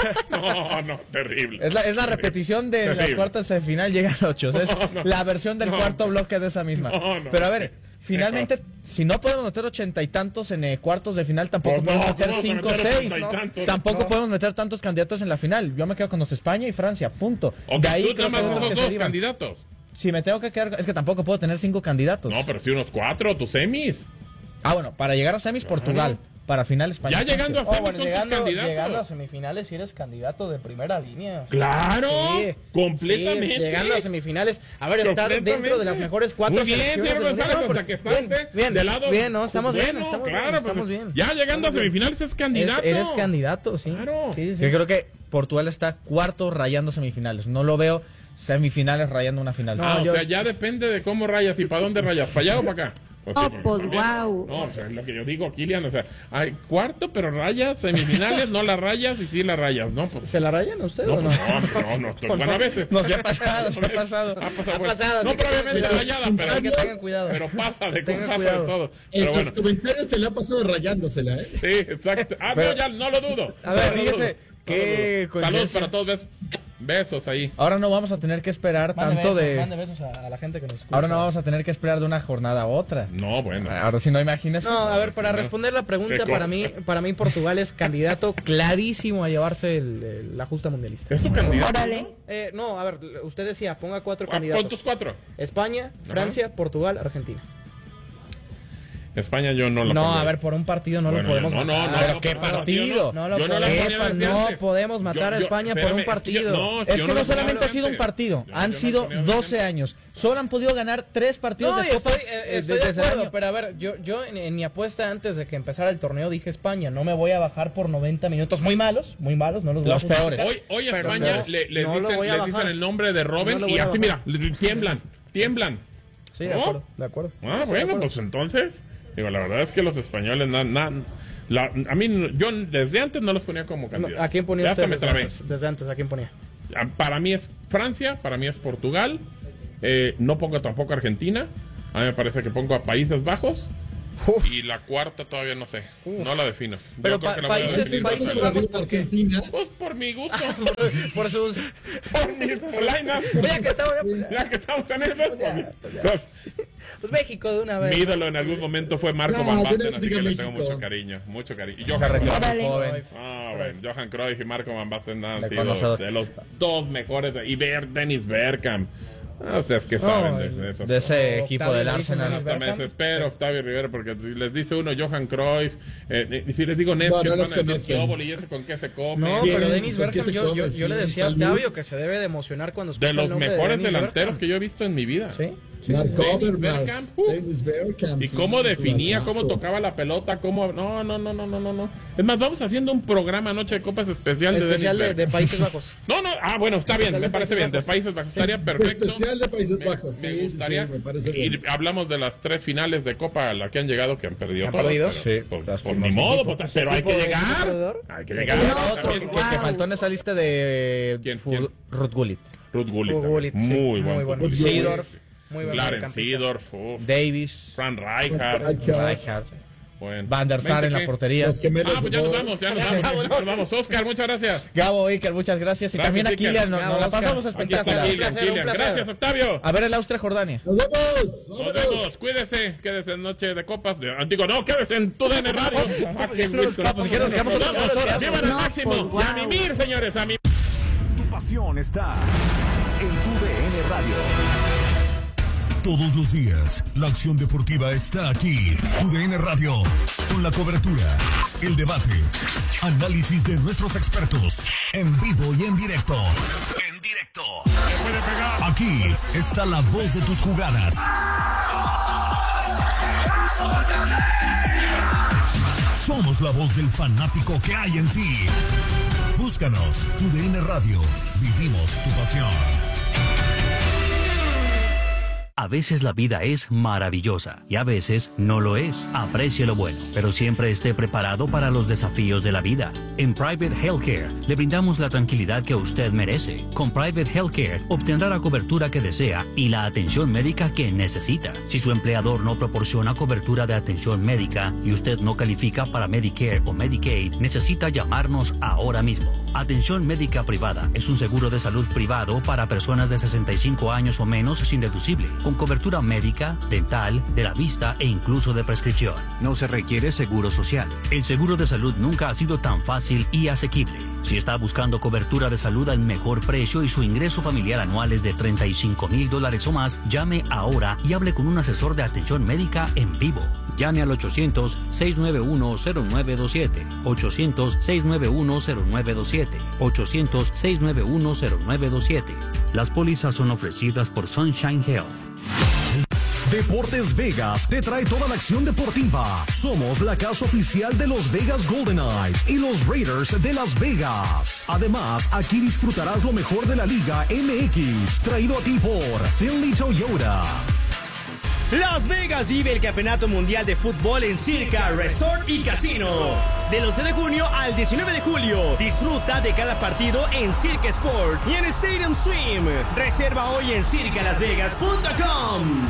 No, no, terrible. Es la, es la repetición de las Terrible. cuartas de final, llegan ocho. O sea, es No, no. la versión del No. cuarto bloque de esa misma. No, no. Pero a ver, Qué finalmente, cosa. si no podemos meter ochenta y tantos en eh, cuartos de final, tampoco Pues podemos no, meter ¿cómo vamos a cinco o meter seis. ochenta y tantos? Tampoco No. podemos meter tantos candidatos en la final. Yo me quedo con los España y Francia, punto. Ok, de ahí tú creo nada que más tenemos esos que dos se derivan. candidatos. Si me tengo que quedar, es que tampoco puedo tener cinco candidatos. No, pero sí unos cuatro, tus semis. Ah, bueno, para llegar a semis, Portugal. Para final, España. Ya y Francia. llegando a Oh, semis bueno, son llegando, tus candidatos. llegando a semifinales, si eres candidato de primera línea. Claro, Sí, completamente. sí, llegando a semifinales. A ver, estar Completamente. dentro de las mejores cuatro Muy bien, selecciones señor del mundo. González, No, hasta que pero- estás bien, bien, de lado. bien, no, estamos Pues bien, bueno, estamos claro, bien, pues, estamos bien. Ya llegando a Estamos bien. semifinales es candidato. Es- eres candidato, sí. Claro. Sí, sí. Yo creo que Portugal está cuarto rayando semifinales. No lo veo semifinales rayando una final. Ah, No, o yo- sea, ya depende de cómo rayas y para dónde rayas, para allá o para acá. O sea, Oh, porque pues, también- guau. No, o sea, es lo que yo digo, Kilian, o sea, hay cuarto, pero rayas, semifinales, no las rayas y sí las rayas, ¿no? Pues, ¿Se la rayan a usted no, o no? pues, no, no, no, no, bueno, a veces. No, se ha pasado, se ha pasado. Ha pasado, Ha bueno. pasado, No así que propiamente tengan rayada, cuidado. pero, Que tengan cuidado. pero pasa de Tengan pasa de cuidado. todo. En Pero los bueno, comentarios se le ha pasado rayándosela, ¿eh? sí, exacto. Ah, Pero- no, ya no lo dudo. A ver, No lo fíjese, dudo, qué no lo dudo. Saludos coincidencia. para todos, besos, besos ahí. Ahora no vamos a tener que esperar Mande tanto besos, de... mande besos a, a la gente que nos escucha. Ahora no vamos a tener que esperar de una jornada a otra. No, bueno. Ahora si no, imagínese. No, a ver, para Sí, no. responder la pregunta, Qué para cosa. mí, para mí Portugal es candidato clarísimo a llevarse el- el- la justa mundialista. ¿Es tu candidato? Órale. Eh, no, a ver, usted decía, ponga cuatro Ah, pon candidatos. tus cuatro. España, Francia, Portugal, Argentina. España yo no la No, pongo a ahí. ver, por un partido no Bueno, lo podemos no, no, matar. no, Pero no, qué no, partido. No lo Yo no la podemos, ponía desde no antes. podemos matar a Yo- yo- España por espérame, un es que yo- partido. no, Es yo que no no la ponía solamente ha desde sido un antes. partido, Yo- han yo no sido la ponía desde doce antes. años. Solo han podido ganar tres partidos No, de y Copa estoy, eh, estoy de desde ese acuerdo, año. pero a ver, yo, yo en, en mi apuesta antes de que empezara el torneo dije España, no me voy a bajar por noventa minutos muy malos, muy malos, no los voy Los a justificar. peores. Hoy, hoy Pero España no, le, les no lo dicen, voy a les bajar. dicen el nombre de Robin No lo y voy a así, bajar. mira, le- tiemblan, tiemblan. Sí, de ¿No? acuerdo, de acuerdo. Ah, Sí, de bueno, acuerdo. pues entonces, digo, la verdad es que los españoles, na- na- La, a mí, yo desde antes no los ponía como candidatos. ¿A quién ponía ya usted hasta me desde trabé. antes? Desde antes, ¿a quién ponía? Para mí es Francia, para mí es Portugal. Eh, no pongo tampoco Argentina. A mí me parece que pongo a Países Bajos. Uf. Y la cuarta todavía no sé. Uf. No la defino. Pero pa países, países Bajos, ¿por qué? Pues por mi gusto. por, por sus... por mi polaina. Ya que estamos, ya que estamos en eso. Ya, pues, pues México de una vez. Mi ídolo en algún momento fue Marco no, Van Basten, así que le tengo mucho cariño. Mucho cariño. Y Johan Cruyff. Ah, bueno, Johan Cruyff y Marco Van Basten han sido de los dos mejores. Y Ber Dennis Bergkamp. Ah, ustedes que saben oh, de, de, esos de ese equipo del Arsenal. Hasta me desespero, Octavio Rivera, porque si les dice uno Johan Cruyff, eh, y si les digo Néstor, no, no van a decir Kiobol y ese con qué se come. No, pero Dennis Bergkamp, yo, yo, yo le decía a Octavio que se debe de emocionar cuando escucha de los el nombre mejores de delanteros Bergkamp. que yo he visto en mi vida. Sí. Sí, Dennis Bergkamp, uh. Dennis Bergkamp, y cómo sí, definía, cómo tocaba la pelota, cómo... No, no, no, no, no, no, no. Es más, vamos haciendo un programa Noche de Copas especial, especial de, de, de Países Bajos. No, no, ah, bueno, está bien, me parece bien, de Países Bajos. Estaría perfecto. Especial de Países Bajos, me, sí, me gustaría. sí, me parece bien. Y hablamos de las tres finales de Copa a la que han llegado, que han perdido todas. ¿Han Sí, por, por, por ni modo, pues, pero hay que llegar. Hay que llegar. Otro que, que faltó en esa lista de... ¿Quién? ¿Quién? Ruth Gullit. Ruth Gullit. Gullit sí, muy buen. Muy bueno. Seedorf. Muy bueno. Clarence Seedorf. Davis. Fran Rijkaard. Rijkaard. Bueno. Van der Sar en la portería. Ah, pues ya nos vamos, ya nos vamos. Nos vamos. Oscar, muchas gracias. Gabo, Iker, muchas gracias. Y Gracias, también a Iker. Kylian. Nos, nos la pasamos Aquí está espectacular. Kylian, Kylian. Gracias, Octavio. A ver el Austria-Jordania. Nos vemos. Nos vemos. Cuídese. Quédese en Noche de Copas. Digo, no, quédese en tu D N Radio. Nos quedamos ¡Viva el máximo! Y a mimir, señores, a mimir. Tu pasión está en tu D N Radio. Todos los días, la acción deportiva está aquí. Tu D N Radio, con la cobertura, el debate, análisis de nuestros expertos, en vivo y en directo. En directo. Aquí está la voz de tus jugadas. Somos la voz del fanático que hay en ti. Búscanos, Tu D N Radio. Vivimos tu pasión. A veces la vida es maravillosa y a veces no lo es. Aprecie lo bueno, pero siempre esté preparado para los desafíos de la vida. En Private Healthcare le brindamos la tranquilidad que usted merece. Con Private Healthcare obtendrá la cobertura que desea y la atención médica que necesita. Si su empleador no proporciona cobertura de atención médica y usted no califica para Medicare o Medicaid, necesita llamarnos ahora mismo. Atención médica privada es un seguro de salud privado para personas de sesenta y cinco años o menos sin deducible, con cobertura médica, dental, de la vista e incluso de prescripción. No se requiere seguro social. El seguro de salud nunca ha sido tan fácil y asequible. Si está buscando cobertura de salud al mejor precio y su ingreso familiar anual es de treinta y cinco mil dólares o más, llame ahora y hable con un asesor de atención médica en vivo. Llame al ochocientos, seiscientos noventa y uno, cero nueve dos siete, ochocientos, seiscientos noventa y uno, cero nueve dos siete, ochocientos, seiscientos noventa y uno, cero nueve dos siete. Las pólizas son ofrecidas por Sunshine Health. Deportes Vegas te trae toda la acción deportiva. Somos la casa oficial de los Vegas Golden Knights y los Raiders de Las Vegas. Además, aquí disfrutarás lo mejor de la Liga M X, traído a ti por Finley Toyota. Las Vegas vive el Campeonato Mundial de Fútbol en Circa Resort y Casino. Del once de junio al diecinueve de julio, disfruta de cada partido en Circa Sport y en Stadium Swim. Reserva hoy en circa las vegas punto com.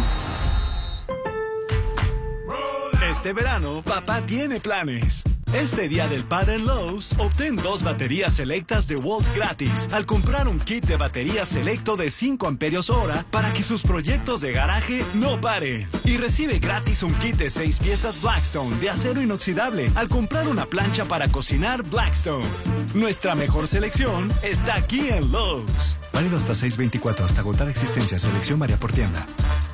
Este verano, papá tiene planes. Este día del padre en Lowe's, obtén dos baterías selectas de Volt gratis al comprar un kit de batería selecto de cinco amperios hora para que sus proyectos de garaje no paren. Y recibe gratis un kit de seis piezas Blackstone de acero inoxidable al comprar una plancha para cocinar Blackstone. Nuestra mejor selección está aquí en Lowe's. Válido hasta seis veinticuatro, hasta agotar existencia. Selección varía por tienda.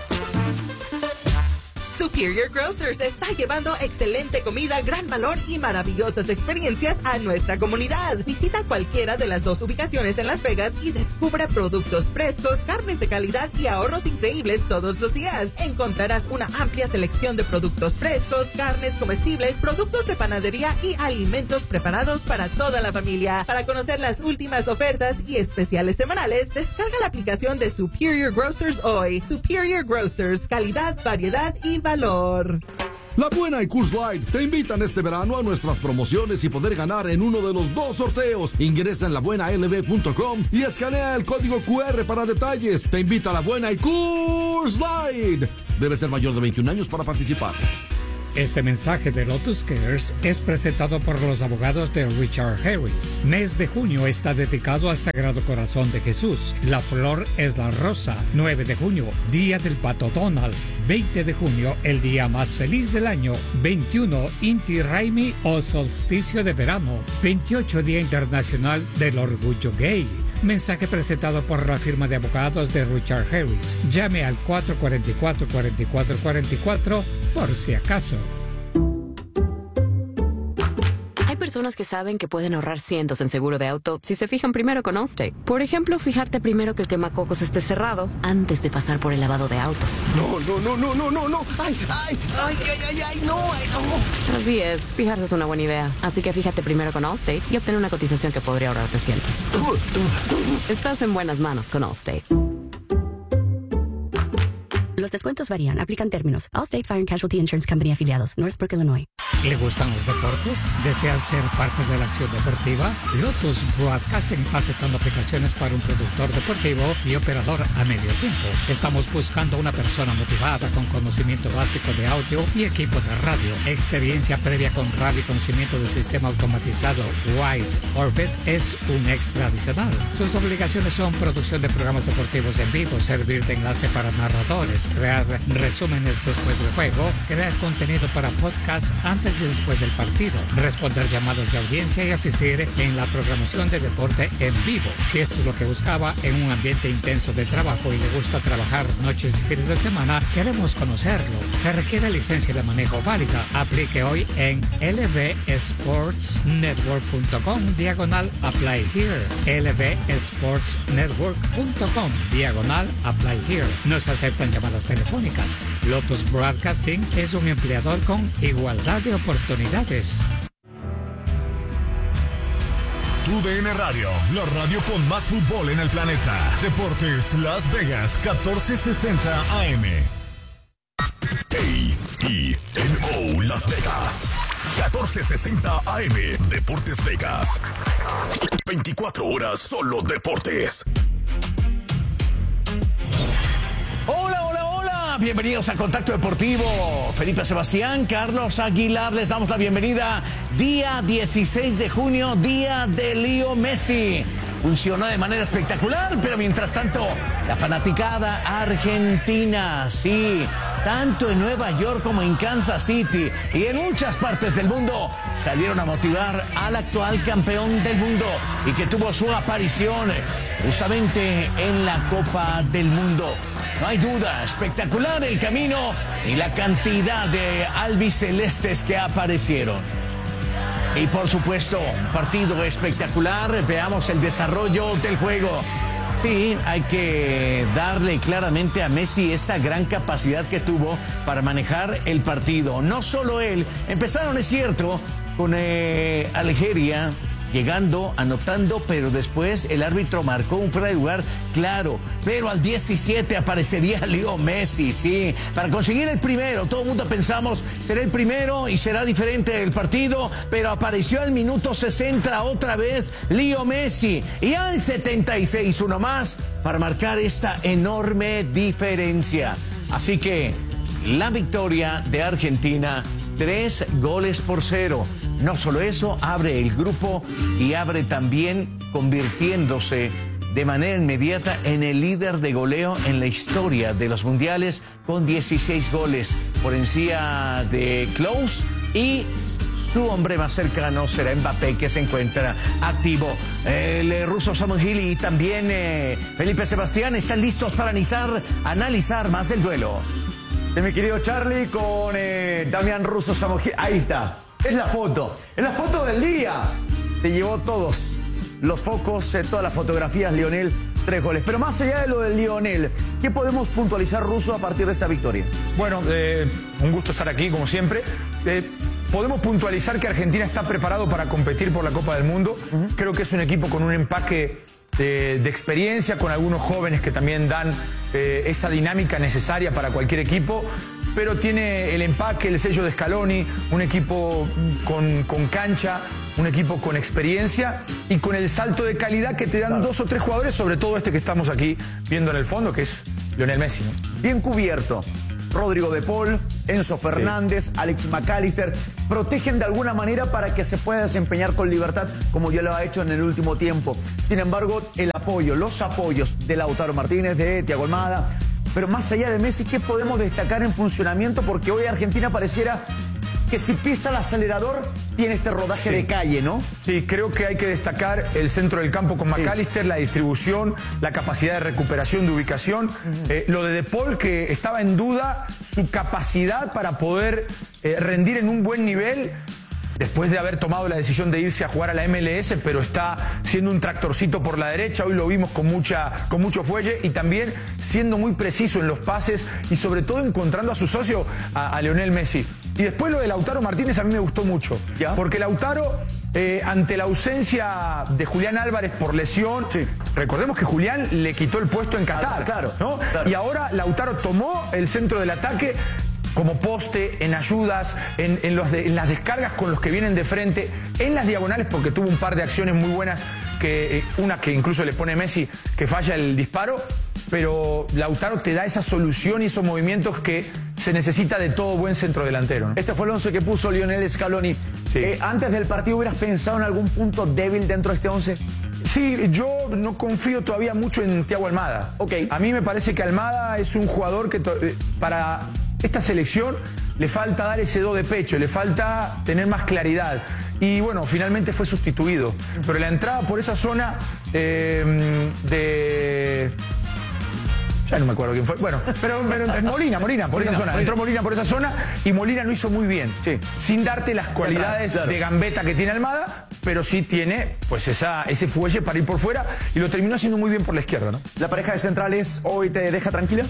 Superior Grocers está llevando excelente comida, gran valor y maravillosas experiencias a nuestra comunidad. Visita cualquiera de las dos ubicaciones en Las Vegas y descubre productos frescos, carnes de calidad y ahorros increíbles todos los días. Encontrarás una amplia selección de productos frescos, carnes comestibles, productos de panadería y alimentos preparados para toda la familia. Para conocer las últimas ofertas y especiales semanales, descarga la aplicación de Superior Grocers hoy. Superior Grocers, calidad, variedad y valor. La Buena y Coors Light te invitan este verano a nuestras promociones y poder ganar en uno de los dos sorteos. Ingresa en la buena L B punto com y escanea el código Q R para detalles. Te invita a La Buena y Coors Light. Debe ser mayor de veintiún años para participar. Este mensaje de Lotus Cares es presentado por los abogados de Richard Harris. Mes de junio está dedicado al Sagrado Corazón de Jesús. La flor es la rosa. nueve de junio, Día del Pato Donald. veinte de junio, el día más feliz del año. veintiuno, Inti Raymi o solsticio de verano. veintiocho, Día Internacional del Orgullo Gay. Mensaje presentado por la firma de abogados de Richard Harris. Llame al cuatro cuatro cuatro, cuatro cuatro cuatro cuatro por si acaso. Hay personas que saben que pueden ahorrar cientos en seguro de auto si se fijan primero con Allstate. Por ejemplo, fijarte primero que el quemacocos esté cerrado antes de pasar por el lavado de autos. No, no, no, no, no, no, no. Ay, ay, ay, ay, ay, ay, no, ay, no. Así es, fijarse es una buena idea. Así que fíjate primero con Allstate y obtener una cotización que podría ahorrarte cientos. Estás en buenas manos con Allstate. Los descuentos varían. Aplican términos. Allstate Fire and Casualty Insurance Company afiliados. Northbrook, Illinois. ¿Le gustan los deportes? ¿Desea ser parte de la acción deportiva? Lotus Broadcasting está aceptando aplicaciones para un productor deportivo y operador a medio tiempo. Estamos buscando una persona motivada con conocimiento básico de audio y equipo de radio. Experiencia previa con radio y conocimiento del sistema automatizado Wide Orbit es un extra adicional. Sus obligaciones son producción de programas deportivos en vivo, servir de enlace para narradores, crear resúmenes después del juego, crear contenido para podcast antes y después del partido, responder llamados de audiencia y asistir en la programación de deporte en vivo. Si esto es lo que buscaba en un ambiente intenso de trabajo y le gusta trabajar noches y fines de semana, queremos conocerlo. Se requiere licencia de manejo válida. Aplique hoy en l v sports network punto com diagonal apply here. l v sports network punto com diagonal apply here. Nos aceptan llamadas telefónicas. Lotus Broadcasting es un empleador con igualdad de oportunidades. Tu D N Radio, la radio con más fútbol en el planeta. Deportes Las Vegas, catorce sesenta A M. A E N O Las Vegas, catorce sesenta A M. Deportes Vegas. veinticuatro horas solo deportes. Hola, hola, hola. Bienvenidos a Contacto Deportivo. Felipe Sebastián, Carlos Aguilar, les damos la bienvenida. Día dieciséis de junio, día de Leo Messi. Funcionó de manera espectacular, pero mientras tanto, la fanaticada argentina, sí, tanto en Nueva York como en Kansas City y en muchas partes del mundo, salieron a motivar al actual campeón del mundo y que tuvo su aparición justamente en la Copa del Mundo. No hay duda, espectacular el camino y la cantidad de albicelestes que aparecieron. Y por supuesto, un partido espectacular. Veamos el desarrollo del juego. Sí, hay que darle claramente a Messi esa gran capacidad que tuvo para manejar el partido. No solo él, empezaron, es cierto, con eh, Algeria llegando, anotando, pero después el árbitro marcó un fuera de lugar, claro. Pero al diecisiete aparecería Leo Messi, sí, para conseguir el primero. Todo el mundo pensamos, será el primero y será diferente el partido, pero apareció al minuto sesenta otra vez Leo Messi. Y al setenta y seis uno más para marcar esta enorme diferencia. Así que la victoria de Argentina, tres goles por cero. No solo eso, abre el grupo y abre también convirtiéndose de manera inmediata en el líder de goleo en la historia de los mundiales con dieciséis goles por encima de Klose, y su hombre más cercano será Mbappé, que se encuentra activo. El eh, ruso Samuel Hill y también eh, Felipe Sebastián están listos para analizar, analizar más el duelo. De mi querido Charlie con eh, Damián Russo Samogi. Ahí está. Es la foto. Es la foto del día. Se llevó todos los focos, eh, todas las fotografías. Lionel, tres goles. Pero más allá de lo del Lionel, ¿qué podemos puntualizar, Russo, a partir de esta victoria? Bueno, eh, un gusto estar aquí, como siempre. Eh, podemos puntualizar que Argentina está preparado para competir por la Copa del Mundo. Uh-huh. Creo que es un equipo con un empaque de, de experiencia, con algunos jóvenes que también dan eh, esa dinámica necesaria para cualquier equipo. pero tiene el empaque, el sello de Scaloni, un equipo con, con cancha, un equipo con experiencia y con el salto de calidad que te dan claro. dos o tres jugadores, sobre todo este que estamos aquí viendo en el fondo, que es Lionel Messi, ¿no? Bien cubierto. Rodrigo de Paul, Enzo Fernández, sí. Alex McAllister, protegen de alguna manera para que se pueda desempeñar con libertad como ya lo ha hecho en el último tiempo. Sin embargo, el apoyo, los apoyos de Lautaro Martínez, de Thiago Almada, pero más allá de Messi, ¿qué podemos destacar en funcionamiento? Porque hoy Argentina pareciera que si pisa el acelerador tiene este rodaje sí. de calle, ¿no? Sí, creo que hay que destacar el centro del campo con McAllister, sí. la distribución, la capacidad de recuperación, de ubicación. Uh-huh. eh, lo de De Paul, que estaba en duda su capacidad para poder eh, rendir en un buen nivel después de haber tomado la decisión de irse a jugar a la M L S, pero está siendo un tractorcito por la derecha. Hoy lo vimos con, mucha, con mucho fuelle y también siendo muy preciso en los pases y sobre todo encontrando a su socio, a, a Lionel Messi. Y después lo de Lautaro Martínez a mí me gustó mucho, ¿ya? Porque Lautaro, eh, ante la ausencia de Julián Álvarez por lesión, sí. recordemos que Julián le quitó el puesto en Qatar, claro, ¿no? claro. Y ahora Lautaro tomó el centro del ataque como poste, en ayudas, en, en, los de, en las descargas con los que vienen de frente, en las diagonales, porque tuvo un par de acciones muy buenas, que eh, una que incluso le pone Messi, que falla el disparo, pero Lautaro te da esa solución y esos movimientos que se necesita de todo buen centrodelantero, ¿no? Este fue el once que puso Lionel Scaloni. Sí. Eh, antes del partido, ¿hubieras pensado en algún punto débil dentro de este once? Sí, yo no confío todavía mucho en Thiago Almada. Okay. A mí me parece que Almada es un jugador que para esta selección le falta dar ese do de pecho, le falta tener más claridad. Y bueno, finalmente fue sustituido. Pero la entrada por esa zona eh, de... Ya no me acuerdo quién fue. Bueno, pero, pero Molina, Molina, por Molina, esa zona. Molina. Entró Molina por esa zona y Molina lo hizo muy bien. Sí. Sin darte las cualidades claro. de gambeta que tiene Almada, pero sí tiene pues esa, ese fuelle para ir por fuera y lo terminó haciendo muy bien por la izquierda, ¿no? ¿La pareja de centrales hoy te deja tranquila?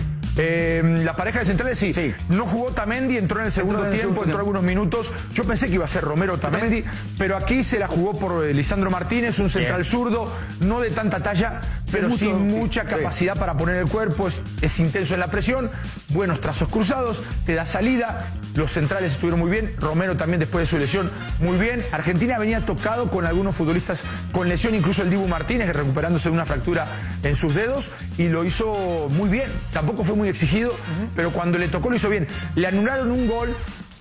Eh, la pareja de centrales sí. sí. No jugó Otamendi, entró en el segundo entró tiempo, entró algunos minutos. Yo pensé que iba a ser Romero Otamendi, pero aquí se la jugó por Lisandro Martínez, un central bien. zurdo, no de tanta talla, pero mucho, sí mucha sí, capacidad sí. para poner el cuerpo, es, es intenso en la presión, buenos trazos cruzados, te da salida. Los centrales estuvieron muy bien, Romero también después de su lesión muy bien. Argentina venía tocado con algunos futbolistas con lesión, incluso el Dibu Martínez recuperándose de una fractura en sus dedos y lo hizo muy bien. Tampoco fue muy exigido, uh-huh. pero cuando le tocó lo hizo bien. Le anularon un gol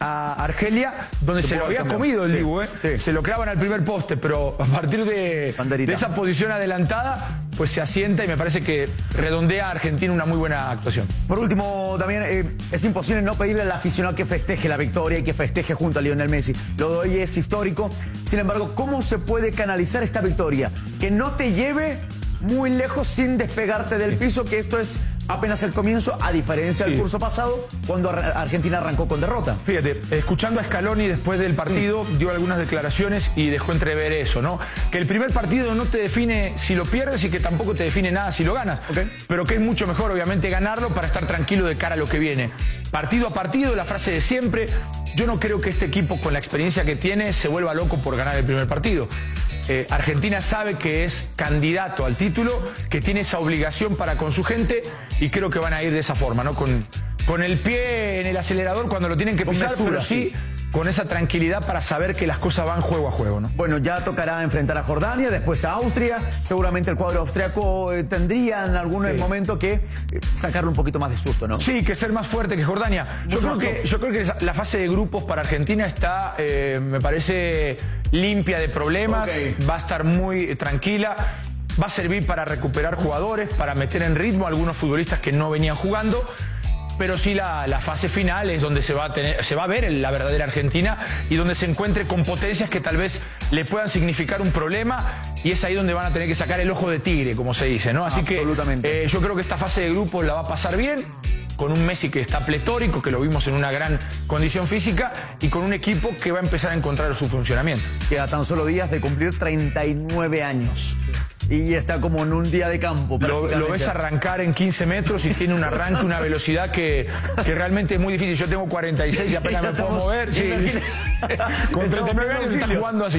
a Argelia donde se, se lo había cambiar. comido el sí. Dibu, ¿eh? sí. se lo clavan al primer poste, pero a partir de, de esa posición adelantada pues se asienta y me parece que redondea a Argentina una muy buena actuación. Por último, también eh, es imposible no pedirle al aficionado que festeje la victoria y que festeje junto a Lionel Messi. Lo de hoy es histórico. Sin embargo, ¿cómo se puede canalizar esta victoria? Que no te lleve muy lejos sin despegarte del piso, que esto es apenas el comienzo, a diferencia sí. del curso pasado, cuando Argentina arrancó con derrota. Fíjate, escuchando a Scaloni después del partido, sí. dio algunas declaraciones y dejó entrever eso, ¿no? Que el primer partido no te define si lo pierdes y que tampoco te define nada si lo ganas. Okay. Pero que es mucho mejor, obviamente, ganarlo para estar tranquilo de cara a lo que viene. Partido a partido, la frase de siempre. Yo no creo que este equipo, con la experiencia que tiene, se vuelva loco por ganar el primer partido. Eh, Argentina sabe que es candidato al título, que tiene esa obligación para con su gente y creo que van a ir de esa forma, ¿no? Con, con el pie en el acelerador cuando lo tienen que pisar, mesura, pero sí, sí con esa tranquilidad para saber que las cosas van juego a juego, ¿no? Bueno, ya tocará enfrentar a Jordania, después a Austria. Seguramente el cuadro austriaco eh, tendría en algún sí. momento que eh, sacarle un poquito más de susto, ¿no? Sí, que ser más fuerte que Jordania. Yo creo que, yo creo que la fase de grupos para Argentina está, eh, me parece, limpia de problemas. Okay. Va a estar muy tranquila. Va a servir para recuperar jugadores, para meter en ritmo a algunos futbolistas que no venían jugando. Pero sí la, la fase final es donde se va a tener, se va a ver la verdadera Argentina y donde se encuentre con potencias que tal vez le puedan significar un problema y es ahí donde van a tener que sacar el ojo de tigre, como se dice, ¿no? Así que eh, yo creo que esta fase de grupos la va a pasar bien, con un Messi que está pletórico, que lo vimos en una gran condición física y con un equipo que va a empezar a encontrar su funcionamiento. Queda tan solo días de cumplir treinta y nueve años. Y está como en un día de campo. Lo, lo ves arrancar en quince metros y tiene un arranque, una velocidad que, que realmente es muy difícil. Yo tengo cuarenta y seis y apenas me puedo mover. Sí. Con treinta y nueve años está jugando así.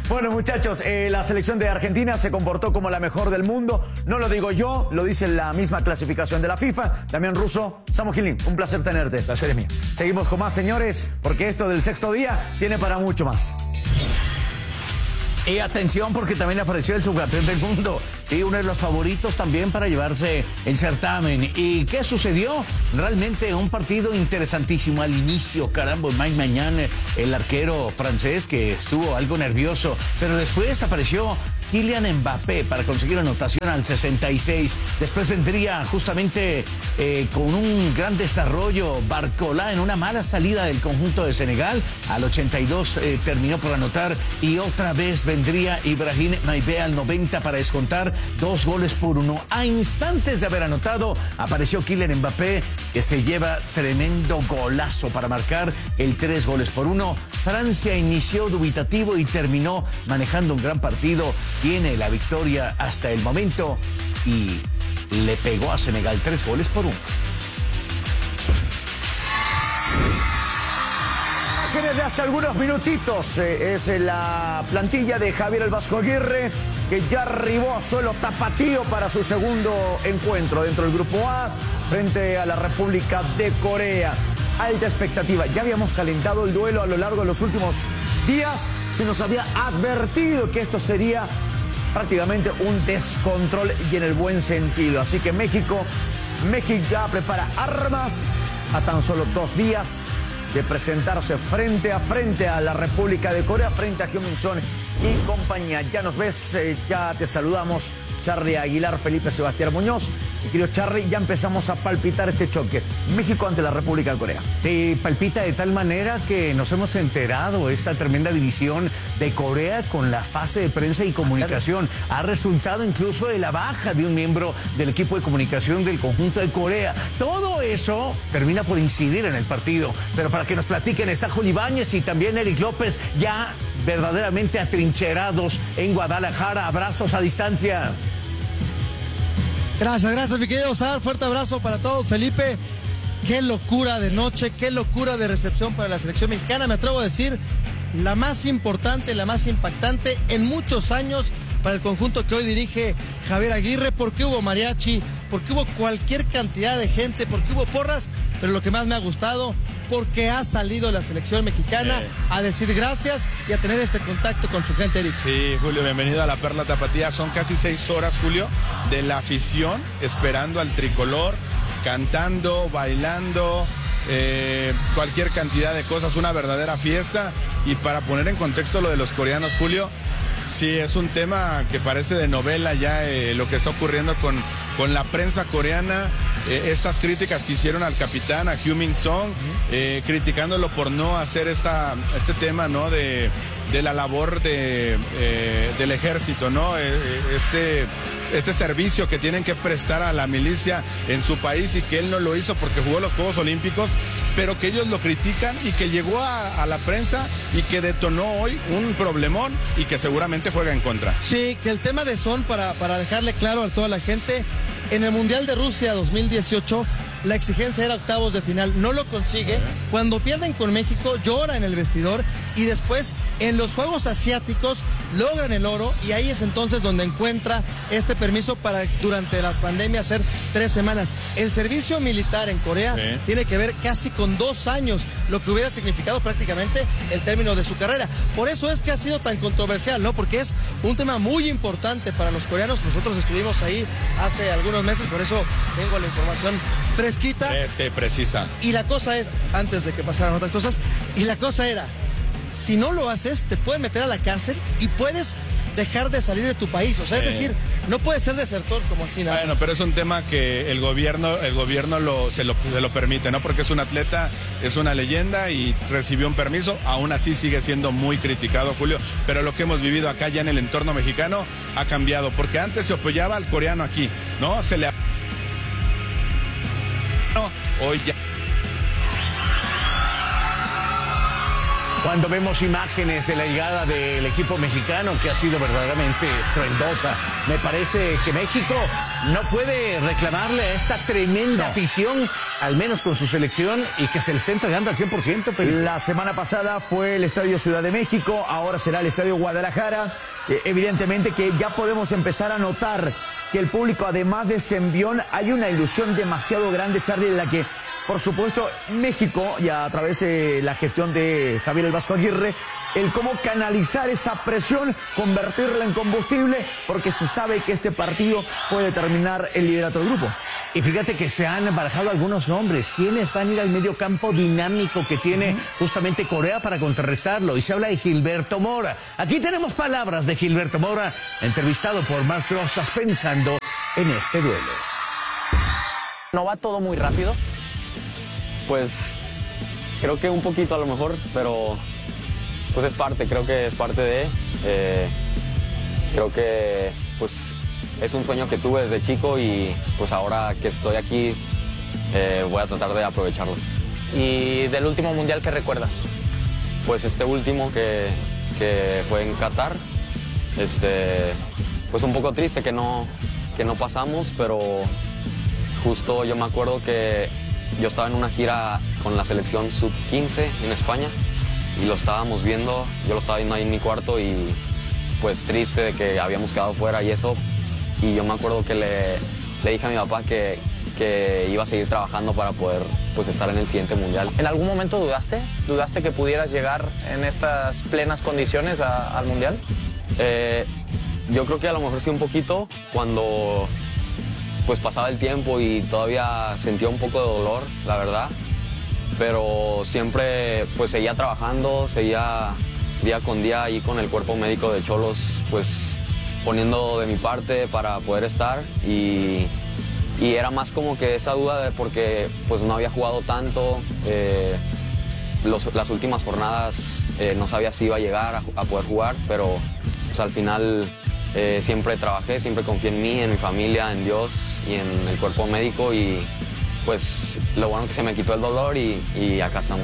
Bueno, muchachos, eh, la selección de Argentina se comportó como la mejor del mundo. No lo digo yo, lo dice la misma clasificación de la FIFA. Damián Russo, Samu Gilín, un placer tenerte. La serie es mía. Seguimos con más, señores, porque esto del sexto día tiene para mucho más. Y atención, porque también apareció el subcampeón del mundo y uno de los favoritos también para llevarse el certamen. ¿Y qué sucedió? Realmente un partido interesantísimo al inicio. Caramba, Mike Maignan, el arquero francés, que estuvo algo nervioso, pero después apareció Kylian Mbappé para conseguir anotación al sesenta y seis. Después vendría justamente eh, con un gran desarrollo Barcola en una mala salida del conjunto de Senegal. Al ochenta y dos eh, terminó por anotar y otra vez vendría Ibrahim Maibé al noventa para descontar dos goles por uno. A instantes de haber anotado apareció Kylian Mbappé, que se lleva tremendo golazo para marcar el tres goles por uno. Francia inició dubitativo y terminó manejando un gran partido. Tiene la victoria hasta el momento y le pegó a Senegal tres goles por uno. Imágenes de hace algunos minutitos, eh, es la plantilla de Javier El Vasco Aguirre, que ya arribó a suelo tapatío para su segundo encuentro dentro del Grupo A frente a la República de Corea. Alta expectativa. Ya habíamos calentado el duelo a lo largo de los últimos días. Se nos había advertido que esto sería prácticamente un descontrol y en el buen sentido. Así que México, México ya prepara armas a tan solo dos días de presentarse frente a frente a la República de Corea, frente a Hyun Min Son y compañía. Ya nos ves, eh, ya te saludamos. Charly Aguilar, Felipe Sebastián Muñoz. Mi querido Charly, ya empezamos a palpitar este choque. México ante la República de Corea. Sí, palpita de tal manera que nos hemos enterado esta tremenda división de Corea con la fase de prensa y comunicación. Ha resultado incluso de la baja de un miembro del equipo de comunicación del conjunto de Corea. Todo eso termina por incidir en el partido. Pero para que nos platiquen está Juli Ibáñez y también Eric López, ya verdaderamente atrincherados en Guadalajara. Abrazos a distancia. Gracias, gracias, mi querido Sar. Fuerte abrazo para todos. Felipe, qué locura de noche, qué locura de recepción para la selección mexicana. Me atrevo a decir, la más importante, la más impactante en muchos años para el conjunto que hoy dirige Javier Aguirre, porque hubo mariachi, porque hubo cualquier cantidad de gente, porque hubo porras, pero lo que más me ha gustado, porque ha salido la selección mexicana eh. a decir gracias y a tener este contacto con su gente, Eric. Sí, Julio, bienvenido a la Perla Tapatía. Son casi seis horas, Julio, de la afición esperando al tricolor, cantando, bailando, eh, cualquier cantidad de cosas, una verdadera fiesta. Y para poner en contexto lo de los coreanos, Julio, sí, es un tema que parece de novela ya, eh, lo que está ocurriendo con, con la prensa coreana, eh, estas críticas que hicieron al capitán, a Hyun Min Son, eh, criticándolo por no hacer esta, este tema, ¿no?, de, de la labor de, eh, del ejército, ¿no?, eh, este, este servicio que tienen que prestar a la milicia en su país, y que él no lo hizo porque jugó los Juegos Olímpicos, pero que ellos lo critican y que llegó a, a la prensa y que detonó hoy un problemón y que seguramente juega en contra. Sí, que el tema de Son, para, para dejarle claro a toda la gente, en el Mundial de Rusia dos mil dieciocho la exigencia era octavos de final, no lo consigue. Cuando pierden con México llora en el vestidor, y después en los Juegos Asiáticos logran el oro, y ahí es entonces donde encuentra este permiso para durante la pandemia hacer tres semanas. El servicio militar en Corea sí. tiene que ver casi con dos años, lo que hubiera significado prácticamente el término de su carrera. Por eso es que ha sido tan controversial, ¿no? Porque es un tema muy importante para los coreanos. Nosotros estuvimos ahí hace algunos meses, por eso tengo la información fresquita. Fresca y precisa. Y la cosa es, antes de que pasaran otras cosas, y la cosa era, si no lo haces, te pueden meter a la cárcel y puedes dejar de salir de tu país. O sea, sí. es decir, no puedes ser desertor como así nada. Bueno, pero es un tema que el gobierno, el gobierno lo, se, lo, se lo permite, ¿no? Porque es un atleta, es una leyenda y recibió un permiso. Aún así sigue siendo muy criticado, Julio. Pero lo que hemos vivido acá ya en el entorno mexicano ha cambiado. Porque antes se apoyaba al coreano aquí, ¿no? Se le... Hoy ya... cuando vemos imágenes de la llegada del equipo mexicano, que ha sido verdaderamente estruendosa. Me parece que México no puede reclamarle a esta tremenda no. afición, al menos con su selección, y que se le esté entregando al cien por ciento. Felipe. La semana pasada fue el Estadio Ciudad de México, ahora será el Estadio Guadalajara. Eh, evidentemente que ya podemos empezar a notar que el público, además de ese envión, hay una ilusión demasiado grande, Charlie, en la que, por supuesto, México, y a través de la gestión de Javier El Vasco Aguirre, el cómo canalizar esa presión, convertirla en combustible, porque se sabe que este partido puede determinar el liderato del grupo. Y fíjate que se han barajado algunos nombres. ¿Quiénes van a ir al medio campo dinámico que tiene justamente Corea para contrarrestarlo? Y se habla de Gilberto Mora. Aquí tenemos palabras de Gilberto Mora, entrevistado por Marc Rosas, pensando en este duelo. ¿No va todo muy rápido? Pues creo que un poquito a lo mejor, pero pues es parte, creo que es parte de... Eh, creo que pues es un sueño que tuve desde chico y pues ahora que estoy aquí eh, voy a tratar de aprovecharlo. ¿Y del último mundial qué recuerdas? Pues este último que, que fue en Qatar, este, pues un poco triste que no, que no pasamos, pero justo yo me acuerdo que yo estaba en una gira con la selección sub quince en España y lo estábamos viendo, yo lo estaba viendo ahí en mi cuarto y pues triste de que habíamos quedado fuera y eso. Y yo me acuerdo que le, le dije a mi papá que, que iba a seguir trabajando para poder pues, estar en el siguiente mundial. ¿En algún momento dudaste? ¿Dudaste que pudieras llegar en estas plenas condiciones a, al mundial? Eh, yo creo que a lo mejor sí un poquito cuando pues, pasaba el tiempo y todavía sentía un poco de dolor, la verdad. Pero siempre pues, seguía trabajando, seguía día con día ahí con el cuerpo médico de Xolos, pues poniendo de mi parte para poder estar y, y era más como que esa duda de porque pues no había jugado tanto, eh, los, las últimas jornadas eh, no sabía si iba a llegar a, a poder jugar, pero pues, al final eh, siempre trabajé, siempre confié en mí, en mi familia, en Dios y en el cuerpo médico y pues lo bueno que se me quitó el dolor y, y acá estamos.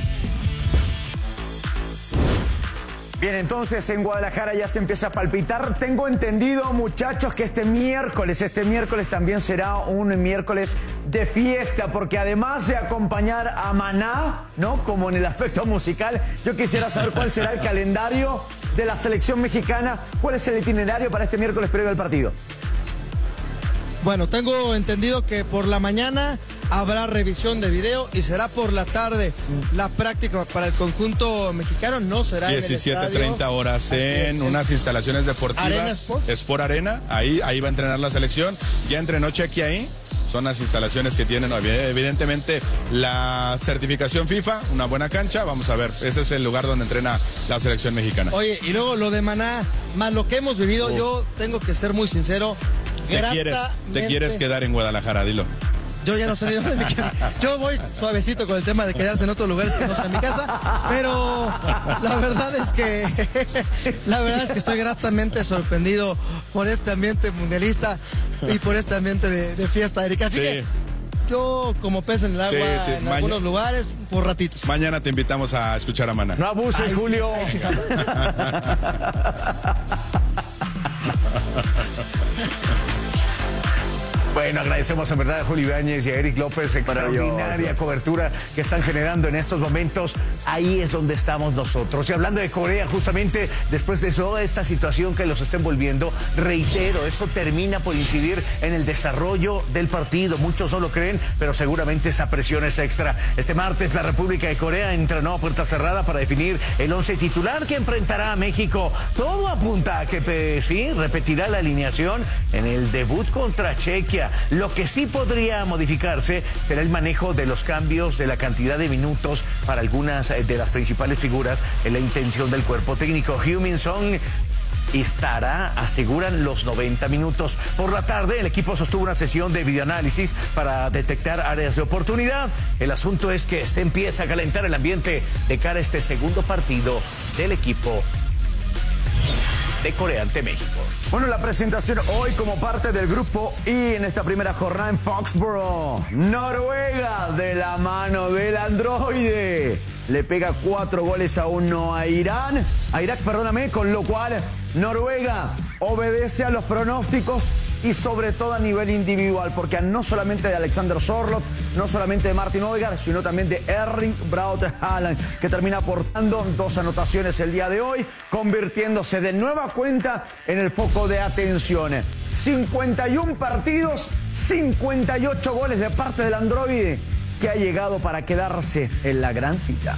Bien, entonces en Guadalajara ya se empieza a palpitar. Tengo entendido, muchachos, que este miércoles, este miércoles también será un miércoles de fiesta, porque además de acompañar a Maná, ¿no? Como en el aspecto musical, yo quisiera saber cuál será el calendario de la selección mexicana. ¿Cuál es el itinerario para este miércoles previo al partido? Bueno, tengo entendido que por la mañana habrá revisión de video y será por la tarde la práctica para el conjunto mexicano. No será diecisiete treinta horas en es, unas instalaciones deportivas. Arena Sport. Sport Arena, ahí, ahí va a entrenar la selección. Ya entrenó Chequi ahí. Son las instalaciones que tienen evidentemente la certificación FIFA, una buena cancha. Vamos a ver, ese es el lugar donde entrena la selección mexicana. Oye, y luego lo de Maná, más lo que hemos vivido, Uf. yo tengo que ser muy sincero. Te quieres, te quieres quedar en Guadalajara, dilo. Yo ya no sé de dónde me quiero. Yo voy suavecito con el tema de quedarse en otros lugares que no sea mi casa, pero la verdad es que la verdad es que estoy gratamente sorprendido por este ambiente mundialista y por este ambiente de, de fiesta, Erika. Así sí. que yo como pez en el agua sí, sí. en Maña... algunos lugares por ratitos. Mañana te invitamos a escuchar a Maná. No abuses, ay, Julio. Sí, ay, sí, Bueno, agradecemos en verdad a Julio Ibáñez y a Eric López, extraordinaria cobertura que están generando en estos momentos. Ahí es donde estamos nosotros. Y hablando de Corea, justamente después de toda esta situación que los está envolviendo, reitero, eso termina por incidir en el desarrollo del partido. Muchos no lo creen, pero seguramente esa presión es extra. Este martes la República de Corea entrenó a puerta cerrada para definir el once titular que enfrentará a México. Todo apunta a que sí, repetirá la alineación en el debut contra Chequia. Lo que sí podría modificarse será el manejo de los cambios de la cantidad de minutos para algunas de las principales figuras en la intención del cuerpo técnico. Heung-min Son estará, aseguran, los noventa minutos. Por la tarde, el equipo sostuvo una sesión de videoanálisis para detectar áreas de oportunidad. El asunto es que se empieza a calentar el ambiente de cara a este segundo partido del equipo de Corea ante México. Bueno, la presentación hoy como parte del grupo I en esta primera jornada en Foxborough, Noruega, de la mano del androide. le pega cuatro goles a uno a Irán, a Irak, perdóname, con lo cual Noruega obedece a los pronósticos y sobre todo a nivel individual, porque no solamente de Alexander Sørloth, no solamente de Martin Odegaard, sino también de Erling Braut Haaland, que termina aportando dos anotaciones el día de hoy, convirtiéndose de nueva cuenta en el foco de atención. cincuenta y uno partidos, cincuenta y ocho goles de parte del androide, que ha llegado para quedarse en la gran cita.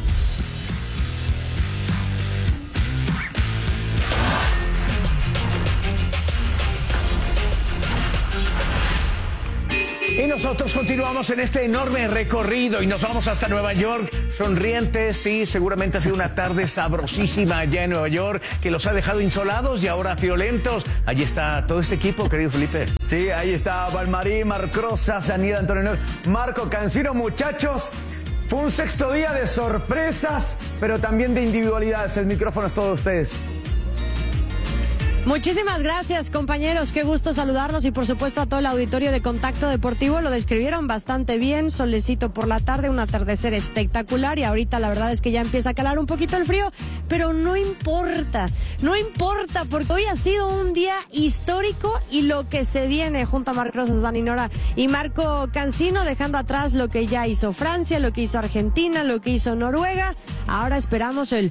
Y nosotros continuamos en este enorme recorrido y nos vamos hasta Nueva York, sonrientes, sí, seguramente ha sido una tarde sabrosísima allá en Nueva York, que los ha dejado insolados y ahora violentos. Allí está todo este equipo, querido Felipe. Sí, ahí está Valmarín, Marc Rosas, Daniel Antonio, Marco Cancino, muchachos. Fue un sexto día de sorpresas, pero también de individualidades. El micrófono es todo de ustedes. Muchísimas gracias, compañeros. Qué gusto saludarlos y, por supuesto, a todo el auditorio de Contacto Deportivo. Lo describieron bastante bien. Solecito por la tarde, un atardecer espectacular. Y ahorita la verdad es que ya empieza a calar un poquito el frío, pero no importa. No importa, porque hoy ha sido un día histórico y lo que se viene junto a Marc Rosas, Dani Nora y Marco Cancino, dejando atrás lo que ya hizo Francia, lo que hizo Argentina, lo que hizo Noruega. Ahora esperamos el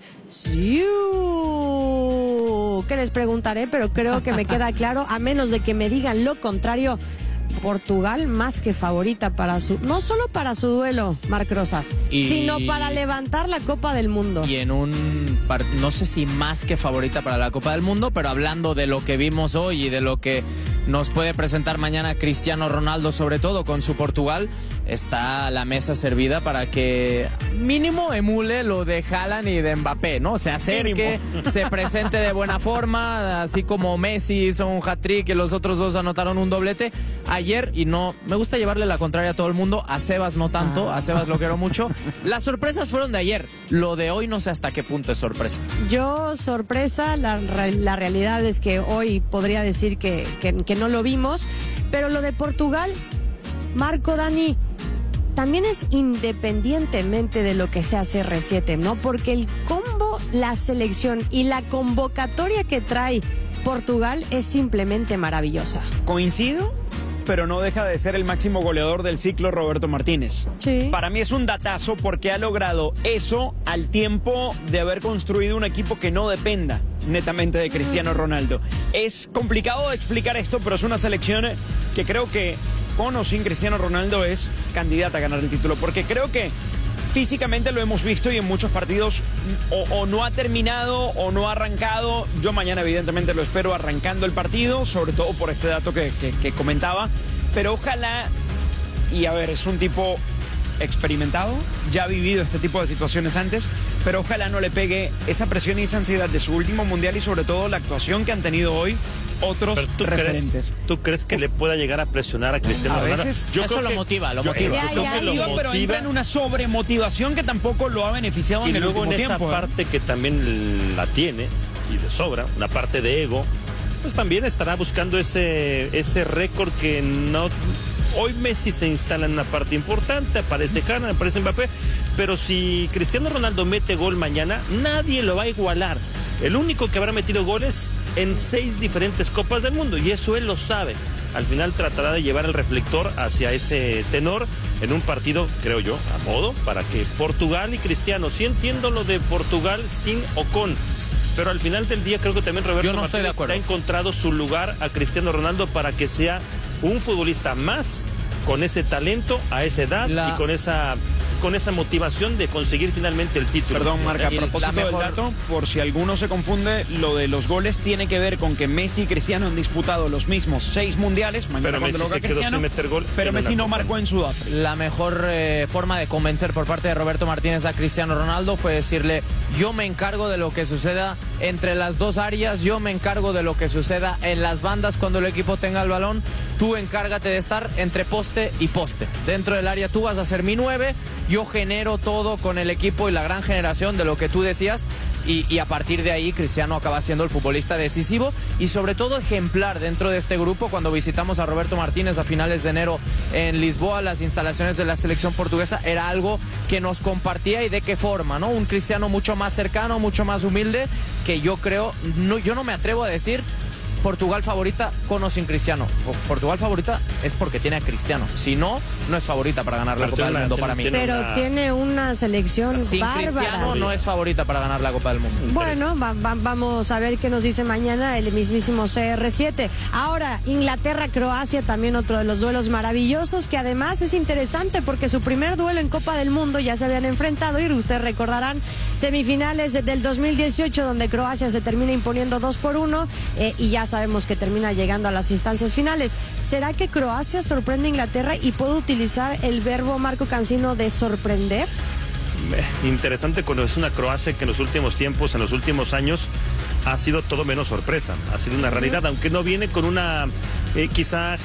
Siu, que les preguntaré, pero creo que me queda claro, a menos de que me digan lo contrario. Portugal más que favorita para su, no solo para su duelo, Marc Rosas, y... sino para levantar la Copa del Mundo. Y en un, no sé si más que favorita para la Copa del Mundo, pero hablando de lo que vimos hoy y de lo que nos puede presentar mañana Cristiano Ronaldo, sobre todo con su Portugal, está la mesa servida para que mínimo emule lo de Haaland y de Mbappé, ¿no? Se acerque, se presente de buena forma, así como Messi hizo un hat-trick y los otros dos anotaron un doblete ayer, y no, me gusta llevarle la contraria a todo el mundo, a Sebas no tanto, a Sebas lo quiero mucho. Las sorpresas fueron de ayer, lo de hoy no sé hasta qué punto es sorpresa. Yo, sorpresa, la, la realidad es que hoy podría decir que, que, que no lo vimos, pero lo de Portugal, Marco, Dani, también es independientemente de lo que sea C R siete, ¿no? Porque el combo, la selección y la convocatoria que trae Portugal es simplemente maravillosa. Coincido, pero no deja de ser el máximo goleador del ciclo, Roberto Martínez. Sí. Para mí es un datazo porque ha logrado eso al tiempo de haber construido un equipo que no dependa netamente de Cristiano Ronaldo. Es complicado de explicar esto, pero es una selección que creo que con o sin Cristiano Ronaldo es candidata a ganar el título, porque creo que físicamente lo hemos visto y en muchos partidos o, o no ha terminado o no ha arrancado. Yo mañana evidentemente lo espero arrancando el partido, sobre todo por este dato que, que, que comentaba, pero ojalá, y a ver, es un tipo experimentado, ya ha vivido este tipo de situaciones antes, pero ojalá no le pegue esa presión y esa ansiedad de su último mundial y sobre todo la actuación que han tenido hoy otros ¿Pero tú referentes. Crees, ¿Tú crees que le pueda llegar a presionar a Cristiano Ronaldo? A veces yo eso creo lo que, motiva, lo yo, motiva. Yo, Sí, creo ya, que lo iba, motiva. pero entra en una sobremotivación que tampoco lo ha beneficiado y en el luego último en esa tiempo. parte ¿eh? que también la tiene y de sobra, una parte de ego, pues también estará buscando ese, ese récord que no... Hoy Messi se instala en una parte importante, aparece Haaland, aparece Mbappé, pero si Cristiano Ronaldo mete gol mañana, nadie lo va a igualar. El único que habrá metido goles en seis diferentes Copas del Mundo, y eso él lo sabe. Al final tratará de llevar el reflector hacia ese tenor en un partido, creo yo, a modo, para que Portugal y Cristiano, sí entiendo lo de Portugal sin o con, pero al final del día creo que también Roberto no Martínez ha encontrado su lugar a Cristiano Ronaldo para que sea un futbolista más con ese talento a esa edad la... y con esa con esa motivación de conseguir finalmente el título. Perdón, Marca, a propósito mejor... del dato, por si alguno se confunde, lo de los goles tiene que ver con que Messi y Cristiano han disputado los mismos seis mundiales, pero Messi se quedó sin meter gol, pero Messi no marcó en Sudáfrica. La mejor eh, forma de convencer por parte de Roberto Martínez a Cristiano Ronaldo fue decirle: yo me encargo de lo que suceda entre las dos áreas, yo me encargo de lo que suceda en las bandas cuando el equipo tenga el balón, tú encárgate de estar entre poste y poste. Dentro del área tú vas a ser mi nueve, yo genero todo con el equipo y la gran generación de lo que tú decías, y, y a partir de ahí Cristiano acaba siendo el futbolista decisivo y sobre todo ejemplar dentro de este grupo. Cuando visitamos a Roberto Martínez a finales de enero en Lisboa, las instalaciones de la selección portuguesa, era algo que nos compartía y de qué forma, ¿no? Un Cristiano mucho más cercano, mucho más humilde, que yo creo, no, yo no me atrevo a decir Portugal favorita con o sin Cristiano. Portugal favorita es porque tiene a Cristiano. Si no, no es favorita para ganar la Copa del Mundo para mí. Pero tiene una selección sin bárbara. Cristiano no es favorita para ganar la Copa del Mundo. Bueno, va, va, vamos a ver qué nos dice mañana el mismísimo C R siete. Ahora, Inglaterra-Croacia, también otro de los duelos maravillosos, que además es interesante porque su primer duelo en Copa del Mundo ya se habían enfrentado y ustedes recordarán semifinales del dos mil dieciocho donde Croacia se termina imponiendo dos por uno eh, y ya sabemos que termina llegando a las instancias finales. ¿Será que Croacia sorprende a Inglaterra y puede utilizar el verbo Marco Cancino de sorprender? Interesante cuando es una Croacia que en los últimos tiempos, en los últimos años, ha sido todo menos sorpresa. Ha sido una realidad, aunque no viene con una eh, quizá